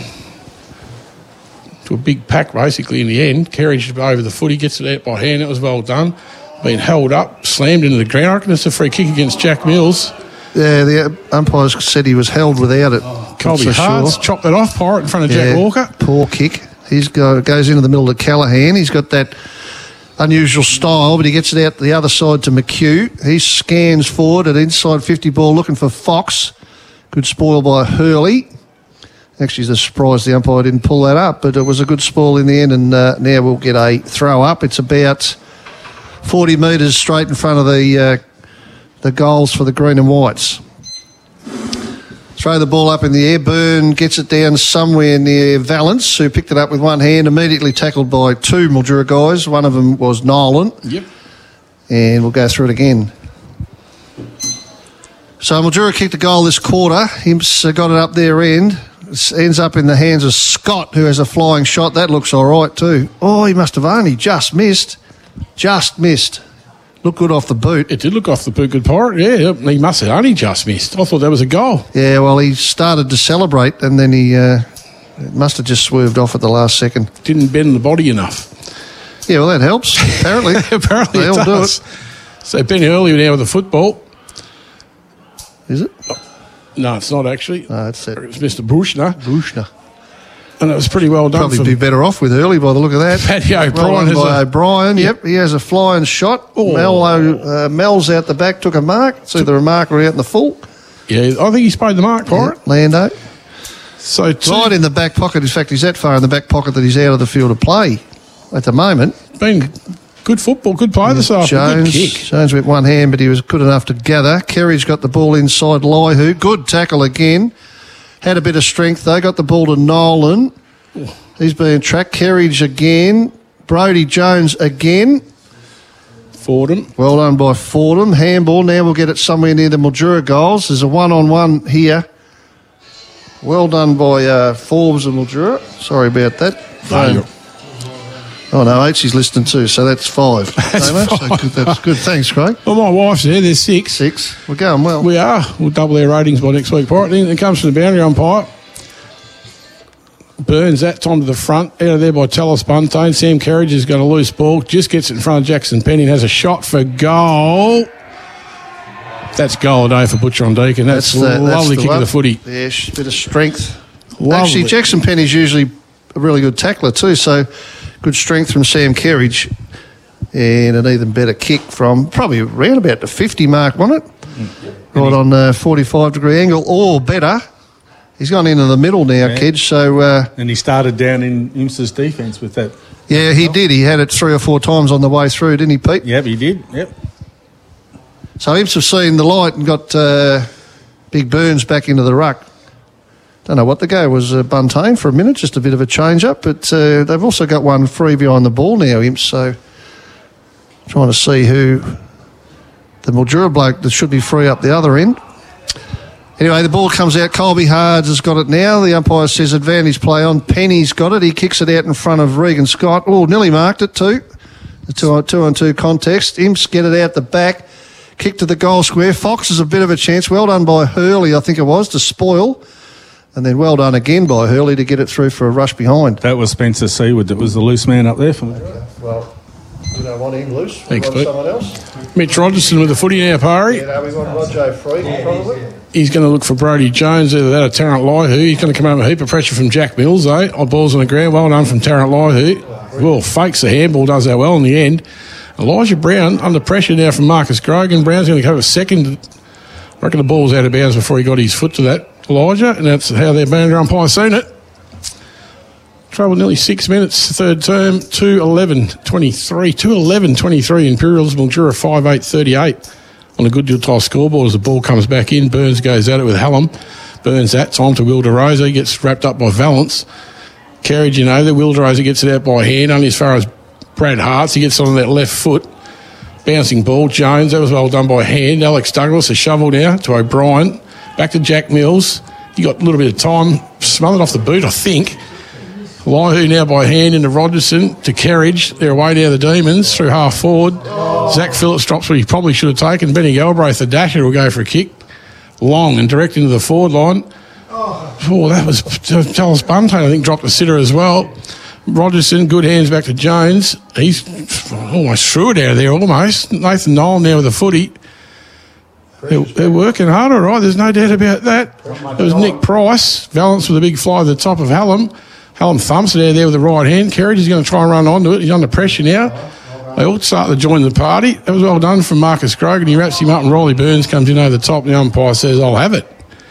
To a big pack, basically, in the end. Kerridge over the foot. He gets it out by hand. That was well done. Been held up, slammed into the ground. I reckon it's a free kick against Jack Mills. Yeah, the umpires said he was held without it. Oh, Colby so Hards sure. chopped that off, Pirate, in front of yeah, Jack Walker. Poor kick. He's go, goes into the middle of Callaghan. He's got that unusual style, but he gets it out the other side to McHugh. He scans forward at inside fifty ball looking for Fox. Good spoil by Hurley. Actually, it's a surprise the umpire didn't pull that up, but it was a good spoil in the end, and uh, now we'll get a throw up. It's about forty metres straight in front of the uh, the goals for the Green and Whites. Throw the ball up in the air. Byrne gets it down somewhere near Valence, who picked it up with one hand, immediately tackled by two Mildura guys. One of them was Nolan. Yep. And we'll go through it again. So Mildura kicked a goal this quarter. Imps got it up their end. It ends up in the hands of Scott, who has a flying shot. That looks all right too. Oh, he must have only just missed. Just missed. Looked good off the boot. It did look off the boot, good Pirate. Yeah, he must have only just missed. I thought that was a goal. Yeah, well, he started to celebrate and then he uh, must have just swerved off at the last second. Didn't bend the body enough. Yeah, well, that helps, apparently. Apparently they it all does. do it. So Ben Hurley now with the football. Is it? No, it's not actually. No, it's it. It's Mister Bushner. Bushner. And it was pretty well done. Probably be better off with Hurley by the look of that. Paddy O'Brien well has by a, O'Brien. Yep, he has a flying shot. Oh. Mel, uh, Mel's out the back, took a mark. It's either a mark or out in the full. Yeah, I think he sprayed the mark, Pirate. Yeah, Lando. So two, right in the back pocket. In fact, he's that far in the back pocket that he's out of the field of play at the moment. Been good football, good play this afternoon. Jones, Good kick. Jones with one hand, but he was good enough to gather. Kerry's got the ball inside Laihu. Good tackle again. Had a bit of strength though. Got the ball to Nolan. Oh. He's being tracked. Kerridge again. Brody Jones again. Fordham. Well done by Fordham. Handball. Now we'll get it somewhere near the Mildura goals. There's a one-on-one here. Well done by uh, Forbes and Mildura. Sorry about that. No, oh, no, H is listening too, so that's five. That's, no, five. So good, that's good. Thanks, Craig. Well, my wife's there. There's six. Six. We're going well. We are. We'll double our ratings by next week, Pirate. Then it comes from the boundary umpire. Burns that time to the front. Out of there by Talis Buntain. Sam Kerridge has got a loose ball. Just gets it in front of Jackson Penny and has a shot for goal. That's goal a day for Butcher on Deacon. That's, that's a the, lovely that's kick the of the footy. Yeah, a bit of strength. Lovely. Actually, Jackson Penny's usually a really good tackler too, so good strength from Sam Kerridge. And an even better kick from probably around about the fifty mark, wasn't it? Mm-hmm. Right on a forty-five degree angle, or better. He's gone into the middle now, yeah. Kedge, so... Uh, and he started down in Imsa's defence with that. Yeah, he did. He had it three or four times on the way through, didn't he, Pete? Yep, he did, yep. So Imps have seen the light and got uh, Big Burns back into the ruck. Don't know what the go was, uh, Buntain for a minute, just a bit of a change-up, but uh, they've also got one free behind the ball now, Imps, so trying to see who the Mildura bloke that should be free up the other end. Anyway, the ball comes out. Colby Hards has got it now. The umpire says advantage play on. Penny's got it. He kicks it out in front of Regan Scott. Oh, nearly marked it too. The two on two, on two context. Imps get it out the back. Kick to the goal square. Fox has a bit of a chance. Well done by Hurley, I think it was, to spoil. And then well done again by Hurley to get it through for a rush behind. That was Spencer Seaward that was the loose man up there for me. Well, We don't want him loose. We Thanks, want Pete. someone else. Mitch Rogerson with the footy now, Pari. Yeah, no, we want Roger Freed, probably. He's going to look for Brody Jones, either that or Tarrant Lyhu. He's going to come under a heap of pressure from Jack Mills, though. Odd balls on the ground. Well done from Tarrant Lyhu. Well, fakes the handball, does that well in the end. Elijah Brown under pressure now from Marcus Grogan. Brown's going to go a second. I reckon the ball's out of bounds before he got his foot to that, Elijah, and that's how their boundary umpire seen it. Trouble nearly six minutes, third term, two eleven twenty-three. two eleven twenty-three, Imperials, Mildura five eight thirty-eight. On a good deal tie scoreboard as the ball comes back in. Burns goes at it with Hallam. Burns that time to Will DeRosa. He gets wrapped up by Valance. Carriage, you know, the Will DeRosa gets it out by hand, only as far as Brad Hartz. He gets on that left foot. Bouncing ball. Jones, that was well done by hand. Alex Douglas, a shovel now to O'Brien. Back to Jack Mills. He got a little bit of time. Smothered off the boot, I think. Lyhu now by hand into Rogerson to Kerridge. They're away now, the Demons, through half forward. Zach Phillips drops what he probably should have taken. Benny Galbraith, the dasher, will go for a kick. Long and direct into the forward line. Oh, that was Charles Buntain, I think, dropped the sitter as well. Rogerson, good hands back to Jones. He's almost threw it out of there, almost. Nathan Nolan now with the footy. They're, they're working hard, all right. There's no doubt about that. It was Nick Price. Valance with a big fly to the top of Hallam. Hallam thumps it out there with the right hand. Kerridge is going to try and run onto it. He's under pressure now. They all start to join the party. That was well done from Marcus Grogan. He wraps him up and Riley Burns comes in over the top. The umpire says, I'll have it.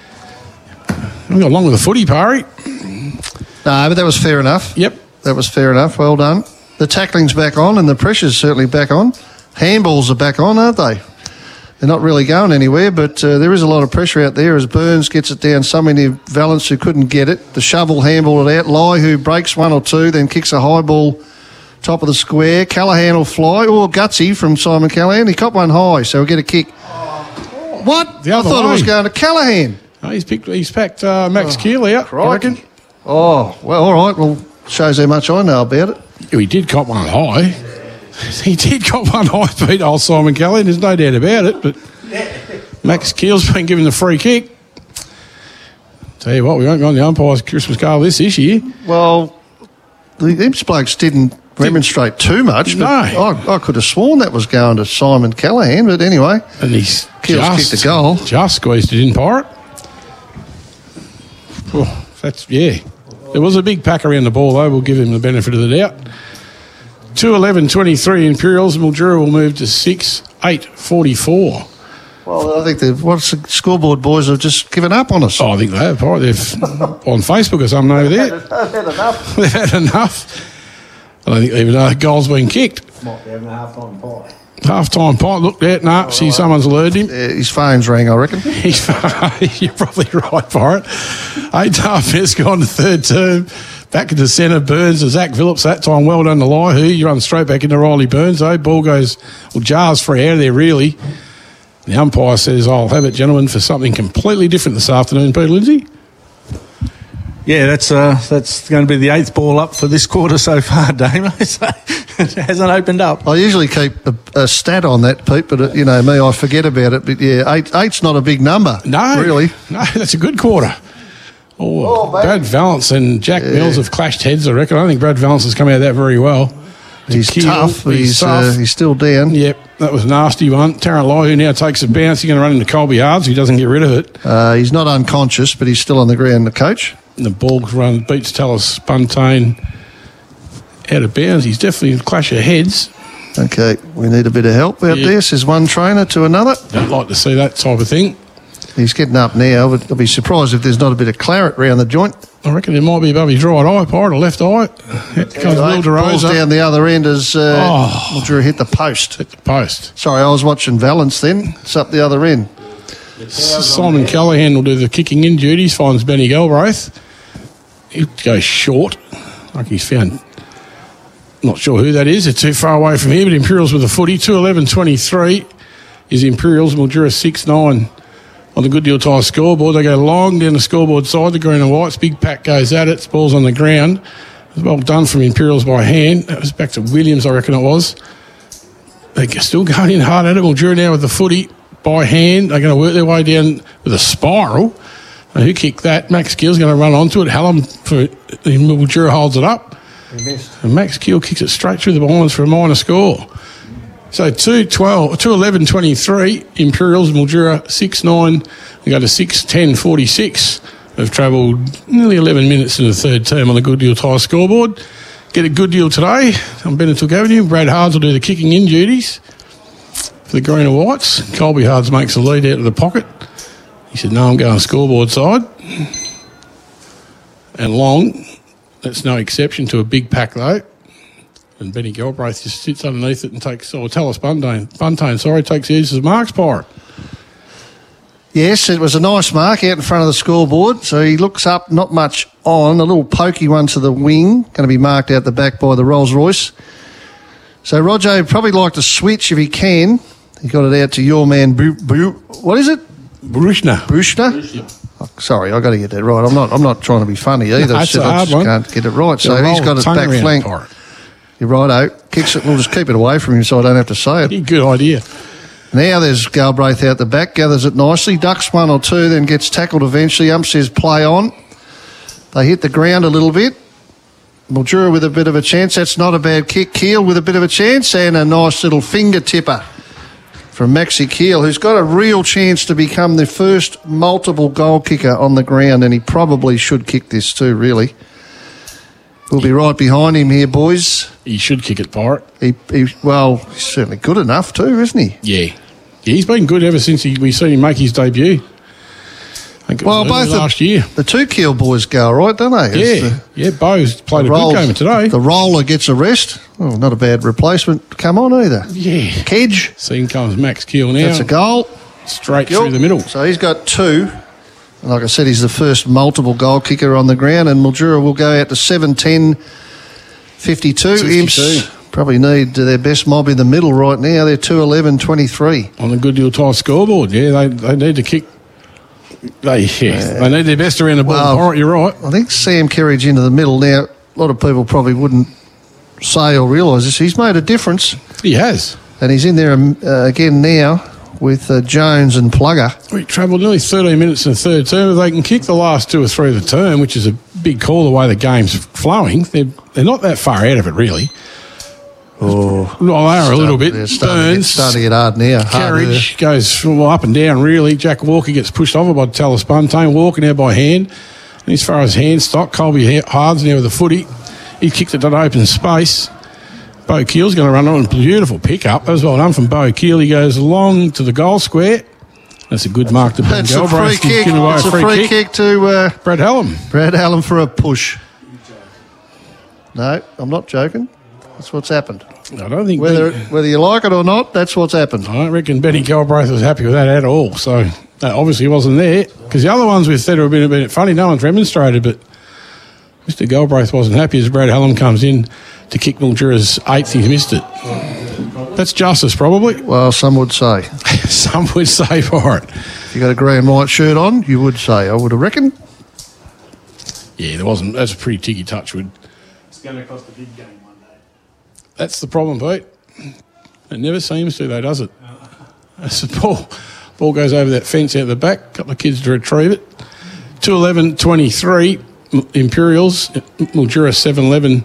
We got along with the footy, Pari. No, but that was fair enough. Yep. That was fair enough. Well done. The tackling's back on and the pressure's certainly back on. Handballs are back on, aren't they? They're not really going anywhere, but uh, there is a lot of pressure out there as Burns gets it down. Somebody near Valance who couldn't get it. The shovel handball it out. Lai who breaks one or two, then kicks a high ball top of the square. Callahan will fly. Oh, gutsy from Simon Callahan. He caught one high, so he'll get a kick. What? The other I thought way. it was going to Callahan. Oh, he's picked. He's packed uh, Max Oh, Keeley up, I reckon. Oh, well, all right. Well, shows how much I know about it. Yeah, he did cop one high. He did cop one high, Pete, old Simon Callahan. There's no doubt about it, but Max Keel's been given the free kick. Tell you what, we won't go on the umpire's Christmas card this this year. Well, the, these blokes didn't remonstrate too much, but No. I, I could have sworn that was going to Simon Callahan, but anyway. And he's Keels just, kicked the goal. Just squeezed it in, Pirate. Oh, that's, yeah. There was a big pack around the ball, though. We'll give him the benefit of the doubt. two eleven twenty-three Imperials. Mildura will move to six eight forty-four. Well, I think the what's the scoreboard boys have just given up on us. Oh, I think they have. Pirate. They've on Facebook or something over there. They've had enough. They've had enough. I don't think even know the goal's been kicked. Might be having a half-time pie. Half-time pint. Look there. No, nah, see someone's lured him. Yeah, his phone's rang, I reckon. He's, you're probably right for it. Eight and a half minutes gone to third term. Back into centre, Burns and Zach Phillips. That time, well done to Lyhu. You run straight back into Riley Burns, though. Ball goes, well, jars free out of there, really. The umpire says, I'll have it, gentlemen, for something completely different this afternoon, Peter Lindsay. Yeah, that's uh, that's going to be the eighth ball up for this quarter so far, Damo. So it hasn't opened up. I usually keep a, a stat on that, Pete, but, uh, you know, me, I forget about it. But, yeah, eight, eight's not a big number. No. Really. No, that's a good quarter. Oh, oh Brad Valance and Jack Yeah. Mills have clashed heads, I reckon. I think Brad Valance has come out of that very well. He's Keel, tough. He's, tough. Uh, he's still down. Yep, that was a nasty one. Tarrant Lyhu now takes a bounce. He's going to run into Colby Yards. He doesn't get rid of it. Uh, he's not unconscious, but he's still on the ground, the coach. And the ball run beats Tallis Buntain out of bounds. He's definitely a clash of heads. Okay, we need a bit of help out Yeah. there. Says one trainer to another. Don't like to see that type of thing. He's getting up now, but I'll be surprised if there's not a bit of claret round the joint. I reckon there might be above his right eye, Pirate, or left eye. Out comes Will Ball's DeRosa. down the other end as uh, Oh. Mildura hit the post. Hit the post. Sorry, I was watching Valance then. It's up the other end. Simon Callahan will do the kicking in duties, finds Benny Galbraith. He goes short. Like he's found, not sure who that is. They're too far away from here, but Imperials with the footy. two eleven twenty-three is Imperials. Mildura six nine on the Good Deal Tyre scoreboard. They go long down the scoreboard side, the green and whites. Big pack goes at it. Ball's on the ground. Well done from Imperials by hand. That was back to Williams, I reckon it was. They're still going in hard at it. Mildura now with the footy by hand. They're going to work their way down with a spiral. And who kicked that? Max Keel's going to run onto it. Hallam for Mildura holds it up. He missed. And Max Keel kicks it straight through the lines for a minor score. So two twelve, two eleven twenty-three, Imperials, Mildura six nine, we go to six ten forty-six. They've travelled nearly eleven minutes in the third term on the Good Deal Tyre scoreboard. Get a good deal today on Benettook Avenue. Brad Hards will do the kicking in duties for the Green and Whites. Colby Hards makes the lead out of the pocket. He said, no, I'm going scoreboard side. And Long, that's no exception to a big pack though. And Benny Galbraith just sits underneath it and takes, or Tallis Buntain, Buntain, sorry, takes the edges of Mark's Pirate. Yes, it was a nice mark out in front of the scoreboard. So he looks up, not much on, a little pokey one to the wing, going to be marked out the back by the Rolls Royce. So Roger would probably like to switch if he can. He got it out to your man, Bru- Bru- what is it? Brushna. Brushna? Yep. Oh, sorry, I've got to get that right. I'm not I'm not trying to be funny either. That's so a I hard just one. can't get it right. So Gotta he's roll got the it back tongue around flank. the pirate. You're right, out. Kicks it. We'll just keep it away from him so I don't have to say it. Good idea. Now there's Galbraith out the back, gathers it nicely, ducks one or two, then gets tackled eventually. Ump says play on. They hit the ground a little bit. Mildura with a bit of a chance. That's not a bad kick. Keel with a bit of a chance and a nice little finger tipper from Maxi Keel, who's got a real chance to become the first multiple goal kicker on the ground, and he probably should kick this too, really. We'll be right behind him here, boys. He should kick it, Pirate. He, he, well, he's certainly good enough too, isn't he? Yeah. Yeah, he's been good ever since he, we seen him make his debut. I think it Well, was both early last the, year. the two Keel boys go right, don't they? It's Yeah, the- yeah. Bo's played a Rolls- good game today. The roller gets a rest. Oh, not a bad replacement to come on either. Yeah. Kedge. Scene comes Max Keel now. That's a goal. Straight Keel. through the middle. So he's got two. And like I said, he's the first multiple goal kicker on the ground, and Mildura will go out to seven ten fifty-two. Imps probably need their best mob in the middle right now. They're two eleven twenty-three. On the Good Deal Tyre scoreboard, yeah, they they need to kick. They yeah, they need their best around the ball. Well, All right, you're right. I think Sam Kerridge into the middle. Now, a lot of people probably wouldn't say or realise this. He's made a difference. He has. And he's in there um, uh, again now with uh, Jones and Plugger. We travelled nearly thirteen minutes in the third term. If they can kick the last two or three of the term, which is a big call the way the game's flowing, they're, they're not that far out of it, really. Oh, well, they are a little bit. They're starting, to get, Burns, starting to get hard now. Carriage Harder. goes well, up and down, really. Jack Walker gets pushed over by Tallis Buntain. Walker now by hand. And as far as hand stock, Colby Hards now with the footy. He kicked it to open space. Bo Keel's going to run on a beautiful pick-up. That was well done from Bo Keel. He goes along to the goal square. That's a good mark to Ben That's a free Galbraith. He's kick. given away It's a free, a free kick. kick, to uh, Brad Hallam. Brad Hallam for a push. No, I'm not joking. That's what's happened. I don't think Whether Ben- whether you like it or not, that's what's happened. I don't reckon Benny Galbraith was happy with that at all. So that obviously wasn't there. Because the other ones with Theta have been a bit funny. No one's remonstrated, but Mister Galbraith wasn't happy as Brad Hallam comes in to kick Mildura's eighth. He's missed it. That's justice, probably. Well, some would say. Some would say for it. If you got a grey and white shirt on, you would say, I would have reckoned. Yeah, there wasn't. That's a pretty ticky touch. Would. It's going to cost a big game one day. That's the problem, Pete. It never seems to, though, does it? As the ball, ball goes over that fence out the back. A couple of kids to retrieve it. two eleven twenty-three, Imperials. Mildura seven eleven.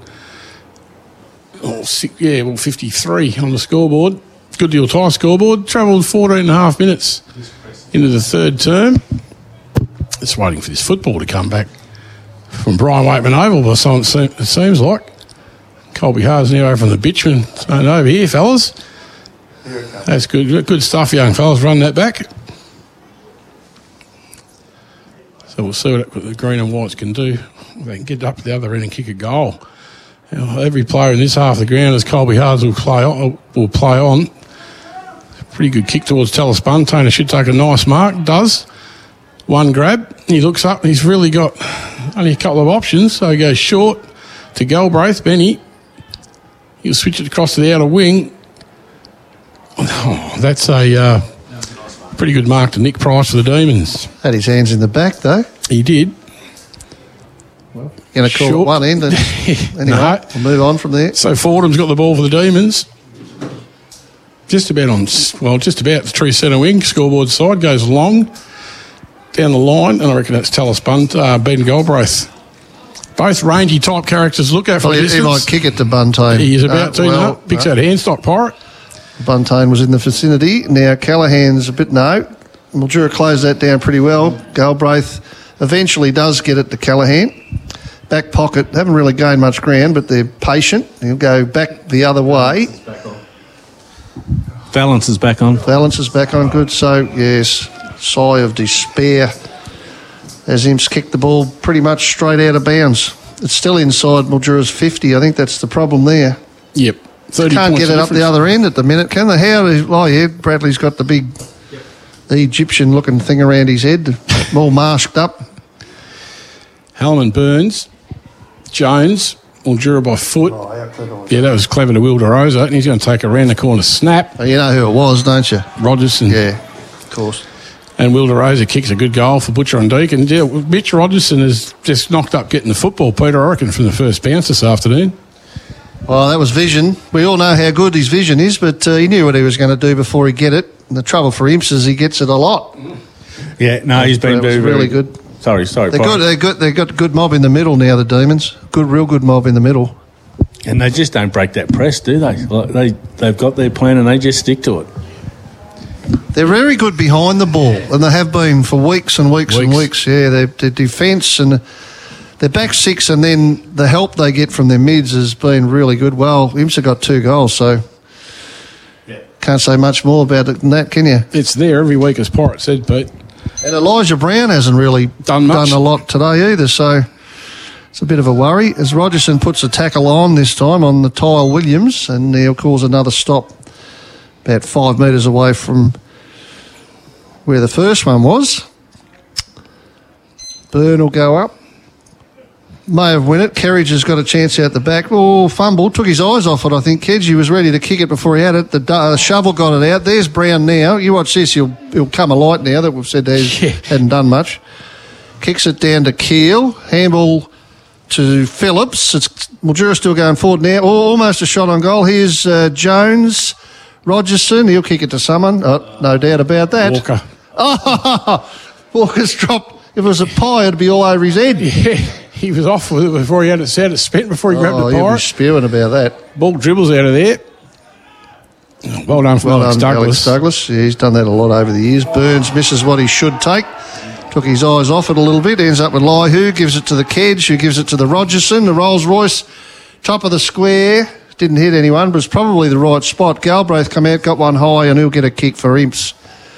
Oh, six, yeah, well, fifty-three on the scoreboard. Good Deal Tyre scoreboard. Travelled fourteen and a half minutes into the third term. Just waiting for this football to come back from Brian Waitman Oval, by some it seems like. Colby Hards now over from the Bitchman. Saying, over here, fellas. That's good. Good stuff, young fellas. Run that back. So we'll see what the green and whites can do. They can get up to the other end and kick a goal. Now, every player in this half of the ground, as Colby Hards will play on, will play on. Pretty good kick towards Tallis Buntain. It should take a nice mark. Does. One grab. He looks up and he's really got only a couple of options. So he goes short to Galbraith. Benny. He'll switch it across to the outer wing. Oh, that's a uh, pretty good mark to Nick Price for the Demons. Had his hands in the back, though. He did. Going to call Short. it one end. And anyway, No. we'll move on from there. So Fordham's got the ball for the Demons. Just about on, well, just about the true centre wing. Scoreboard side goes long down the line, and I reckon that's Tallis Bunt, uh, Ben Galbraith. Both rangy type characters look at from Well, a he, he distance. might kick it to Buntain. He is about Uh, to well, now. Picks no. out hand stock pirate. Buntain was in the vicinity. Now Callahan's a bit no. Mildura closed that down pretty well. Galbraith eventually does get it to Callahan. Back pocket, haven't really gained much ground, but they're patient. He'll go back the other way. Valance is back on. Valance is back on, good. So, yes, sigh of despair as Imps kicked the ball pretty much straight out of bounds. It's still inside Mildura's fifty. I think that's the problem there. Yep. Can't get it up the other end at the minute, can they? How? Oh, yeah, Bradley's got the big Egyptian-looking thing around his head, all masked up. Hellman Burns, Jones, Mildura by foot. Oh, how clever was yeah, that was clever to Will DeRosa, and he's going to take a round the corner snap. Oh, you know who it was, don't you? Rogerson. Yeah, of course. And Will DeRosa kicks a good goal for Butcher and Deacon. Yeah, Mitch Rogerson has just knocked up getting the football, Peter, I reckon, from the first bounce this afternoon. Well, that was vision. We all know how good his vision is, but uh, he knew what he was going to do before he get it. And the trouble for Imps is he gets it a lot. Yeah, no, he's been very, really very good. Sorry, sorry. They're good. They're good. They've got a good mob in the middle now. The Demons, good, real good mob in the middle. And they just don't break that press, do they? Like they they've got their plan and they just stick to it. They're very good behind the ball, and they have been for weeks and weeks, Weeks. and weeks. Yeah, their, their defence and their back six, and then the help they get from their mids has been really good. Well, Imps have got two goals, so can't say much more about it than that, can you? It's there every week, as Pirate said, Pete. And Elijah Brown hasn't really Done much. done a lot today either, so it's a bit of a worry. As Rogerson puts a tackle on this time on the Tyle Williams, and he'll cause another stop about five metres away from where the first one was. Byrne will go up. May have win it. Kerridge has got a chance out the back. Oh, fumble. Took his eyes off it, I think. Kedge was ready to kick it before he had it. The uh, shovel got it out. There's Brown now. You watch this. He'll, he'll come alight now that we've said he Yeah. hadn't done much. Kicks it down to Keel. Handball to Phillips. It's Mildura still going forward now. Oh, almost a shot on goal. Here's uh, Jones. Rogerson. He'll kick it to someone. Oh, no doubt about that. Walker. Oh, Walker's dropped. If it was a pie, it'd be all over his head. Yeah, he was off with it before he had it set. It spent before he grabbed Oh, the he'll be Pirate. spewing about that. Ball dribbles out of there. Well done from Well Alex done, Douglas. Alex Douglas. Yeah, he's done that a lot over the years. Burns misses what he should take. Took his eyes off it a little bit. Ends up with Lyhu. Gives it to the Kedge, who gives it to the Rogerson. The Rolls Royce, top of the square. Didn't hit anyone, but it's probably the right spot. Galbraith come out, got one high, and he'll get a kick for Imps.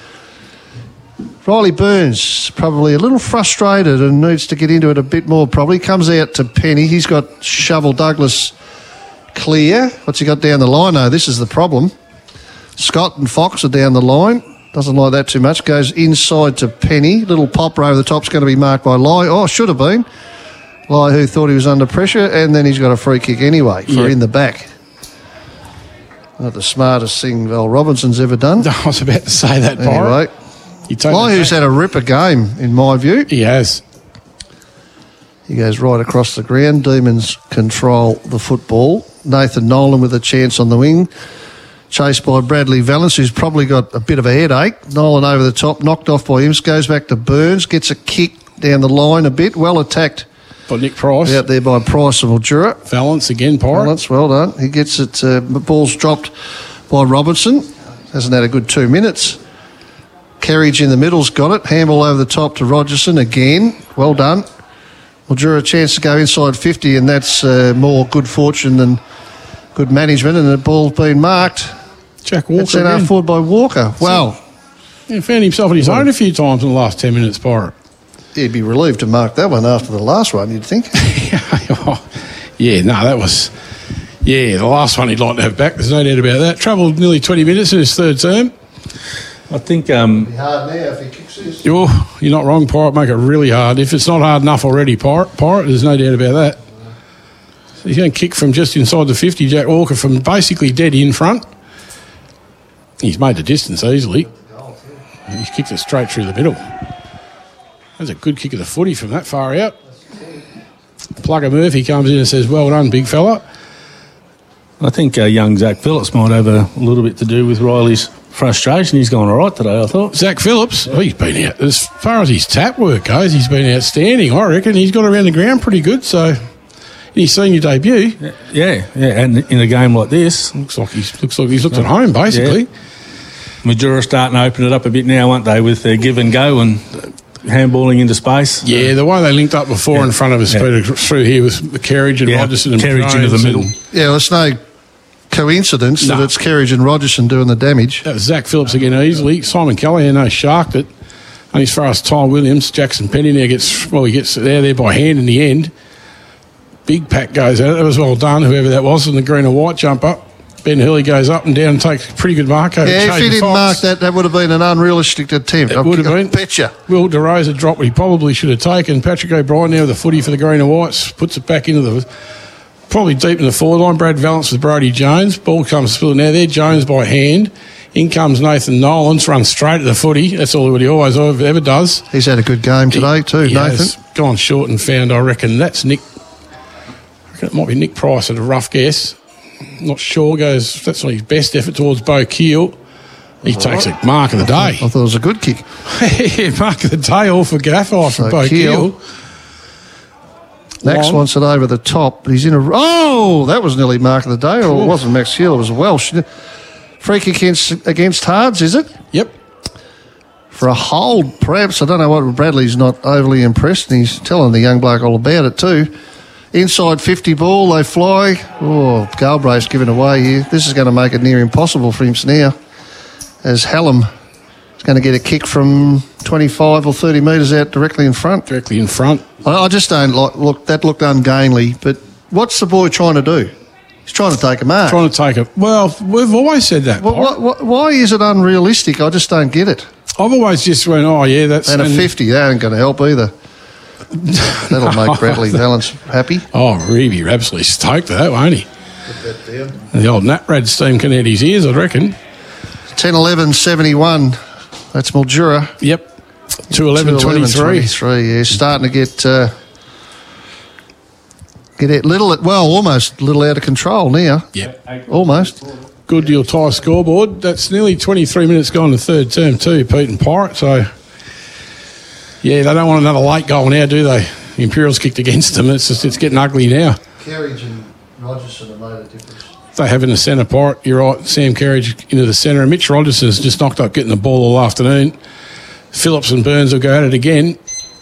Riley Burns, probably a little frustrated and needs to get into it a bit more, probably. Comes out to Penny. He's got Shovel Douglas clear. What's he got down the line? No, this is the problem. Scott and Fox are down the line. Doesn't like that too much. Goes inside to Penny. Little pop over the top's going to be marked by Lai. Oh, should have been. Lai, who thought he was under pressure, and then he's got a free kick anyway for Yeah. in the back. Not the smartest thing Val Robinson's ever done. I was about to say that, Pirate. Anyway, You take Lai, it who's back. had a ripper game, in my view. He has. He goes right across the ground. Demons control the football. Nathan Nolan with a chance on the wing. Chased by Bradley Valance, who's probably got a bit of a headache. Nolan over the top, knocked off by Imps, goes back to Burns, gets a kick down the line a bit. Well attacked By Nick Price. out there by Price of Mildura. Valance again, Pirate. Valance, well done. He gets it. Uh, the ball's dropped by Robertson. Hasn't had a good two minutes. Kerridge in the middle's got it. Handball over the top to Rogerson again. Well done. Mildura a chance to go inside fifty, and that's uh, more good fortune than good management, and the ball's been marked. Jack Walker It's sent again. forward by Walker. Well, He found himself in his own a few times in the last ten minutes, Pirate. he'd be relieved to mark that one after the last one, you'd think. Yeah, no, that was... Yeah, the last one he'd like to have back. There's no doubt about that. Travelled nearly twenty minutes in his third term. I think um, It'd be hard now if he kicks this. You're, you're not wrong, Pirate. Make it really hard. If it's not hard enough already, Pirate, Pirate there's no doubt about that. So he's going to kick from just inside the fifty, Jack Walker, from basically dead in front. He's made the distance easily. He's kicked it straight through the middle. That's a good kick of the footy from that far out. Plugger Murphy comes in and says, well done, big fella. I think uh, young Zach Phillips might have a little bit to do with Riley's frustration. He's gone all right today, I thought. Zach Phillips, oh, he's been out. As far as his tap work goes, he's been outstanding, I reckon. He's got around the ground pretty good, so His senior debut. Yeah, yeah, and in a game like this, looks like he's looks like he's looked at home basically. Yeah. Mildura starting to open it up a bit now, aren't they, with their give and go and handballing into space? Yeah, the way they linked up before yeah. in front of us, yeah. Peter, through here with Kerridge and yeah. Rogerson and Kerridge into the middle. Yeah, well, it's no coincidence no. that it's Kerridge and Rogerson doing the damage. That was Zach Phillips again easily. Simon Kelly, no, sharked it. And as far as Ty Williams, Jackson Penny now gets, well, he gets there, there by hand in the end. Big pack goes out. That was well done, whoever that was, in the green and white jump up. Ben Hurley goes up and down and takes a pretty good mark over Yeah, Chayden if he didn't Fox. mark that, that would have been an unrealistic attempt. It would have been. Bet you. Will DeRosa dropped what he probably should have taken. Patrick O'Brien now with the footy for the green and whites, puts it back into the, probably deep in the forward line. Brad Valance with Brody Jones. Ball comes spilling now there. Jones by hand. In comes Nathan Nolans, runs straight at the footy. That's all what he always ever does. He's had a good game today too, he Nathan. Has gone short and found, I reckon, that's Nick. I reckon it might be Nick Price at a rough guess. Not sure. Goes. That's not his best effort towards Bo Keel. He all takes right. a mark of the day. I thought it was a good kick. yeah, mark of the day, all for Gaffey from so Bo Keel. Keel. Max Long. wants it over the top. He's in a. Oh, that was nearly mark of the day, or cool. It wasn't Max Keel. It was Welsh. Free kick against, against Hards, is it? Yep. For a hold, perhaps. I don't know what Bradley's not overly impressed, and he's telling the young bloke all about it too. Inside fifty ball, they fly. Oh, Galbraith's given away here. This is going to make it near impossible for him now, as Hallam is going to get a kick from twenty-five or thirty metres out directly in front. Directly in front. I, I just don't like, look, that looked ungainly, but what's the boy trying to do? He's trying to take a mark. Trying to take a... Well, we've always said that. Well, what, what, why is it unrealistic? I just don't get it. I've always just went, oh, yeah, that's... And a fifty, that ain't going to help either. That'll make Bradley Valance happy. Oh, really, you're absolutely stoked at that, won't he? Put that down. The old Natrad steam can out his ears, I reckon. ten eleven seventy-one. That's Mildura. Yep. two eleven twenty-three. Yeah, starting to get... Uh, Get it little, well, almost a little out of control now. Yep. Almost. Good deal tie scoreboard. That's nearly twenty-three minutes gone the third term too, Pete and Pirate. So, yeah, they don't want another late goal now, do they? The Imperials kicked against them. It's just, it's getting ugly now. Kerridge and Rogerson have made a difference. They have in the centre, Pirate. You're right. Sam Kerridge into the centre. And Mitch Rogerson's just knocked up getting the ball all afternoon. Phillips and Burns will go at it again.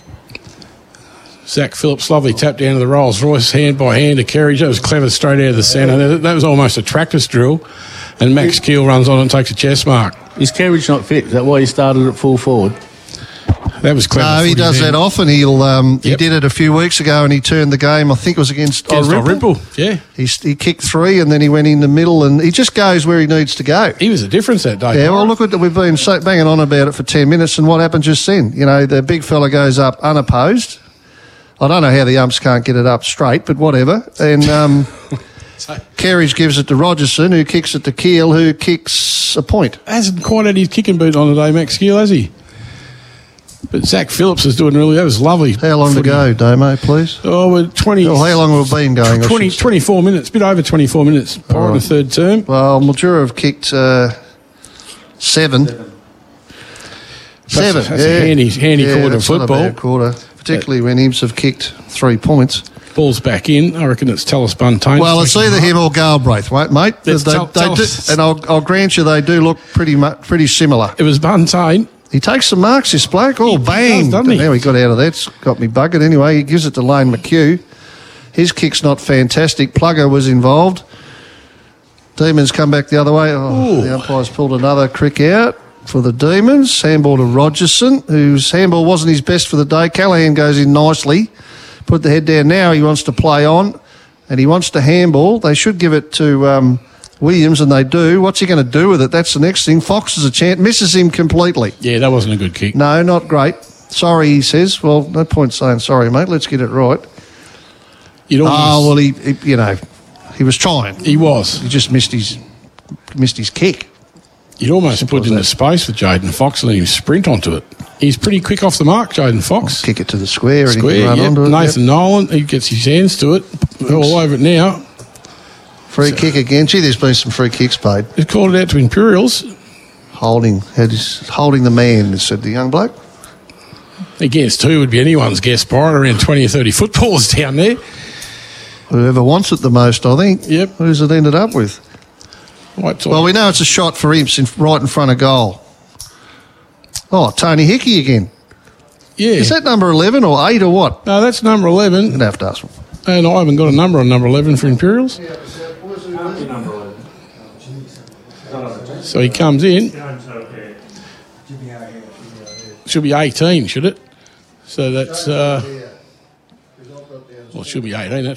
Zach Phillips, lovely tap down to the Rolls Royce, hand by hand to Kerridge. That was clever, straight out of the centre. That was almost a practice drill. And Max Keel runs on and takes a chest mark. Is Kerridge not fit? Is that why he started at full forward? That was clever. No, he does hand. that often. He'll um, yep. He did it a few weeks ago and he turned the game, I think it was against, against Dalrymple. Yeah. He, he kicked three and then he went in the middle and he just goes where he needs to go. He was a difference that day. Yeah, well, look, at we've been so banging on about it for ten minutes and what happened just then? You know, the big fella goes up unopposed. I don't know how the umps can't get it up straight, but whatever. And um, Kerridge gives it to Rogerson, who kicks it to Keel, who kicks a point. Hasn't quite had his kicking boot on today, Max Keel, has he? But Zach Phillips is doing really... That was lovely. How long footy. to go, Damo, please? Oh, we're twenty... Well, how long have we been going? twenty, twenty-four minutes, a bit over twenty-four minutes, prior to the third term. Well, Mildura have kicked uh, seven. Seven. Seven. That's, that's yeah. a handy, handy yeah, quarter of football. Not a quarter. Particularly when Imps have kicked three points. Ball's back in. I reckon it's Tallis Buntain. Well, it's either him or Galbraith, mate. They, tell, they tell do, and I'll, I'll grant you they do look pretty mu- pretty similar. It was Buntain. He takes some marks, this bloke. Oh, he bang. Does, doesn't he? Now he got out of that. It's got me buggered anyway. He gives it to Lane McHugh. His kick's not fantastic. Plugger was involved. Demons come back the other way. Oh, the umpire's pulled another crick out for the Demons. Handball to Rogerson, whose handball wasn't his best for the day. Callahan goes in nicely. Put the head down now. He wants to play on and he wants to handball. They should give it to um, Williams, and they do. What's he going to do with it? That's the next thing. Fox is a chance. Misses him completely. Yeah, that wasn't a good kick. No, not great. Sorry, he says. Well, no point saying sorry, mate. Let's get it right. You'd almost... Oh, well, he, he, you know, he was trying. He was. He just missed his missed his kick. You'd almost put into space with Jaden Fox and let him sprint onto it. He's pretty quick off the mark, Jaden Fox. Kick it to the square, square and he can run yep. onto it. Nathan yep. Nolan, he gets his hands to it, all over it now. Free so, kick again. Gee, there's been some free kicks paid. He called it out to Imperials. Holding, had his, holding the man, said the young bloke. Against two would be anyone's guess, Brian. Around twenty or thirty footballers down there. Whoever wants it the most, I think. Yep. Who's it ended up with? Right, well, we know it's a shot for Imps in, right in front of goal. Oh, Tony Hickey again. Yeah. Is that number eleven or eight or what? No, that's number eleven. You're going to have to ask him. And I haven't got a number on number eleven for Imperials. So he comes in. Should be eighteen, should it? So that's... Uh, well, it should be eighteen. That's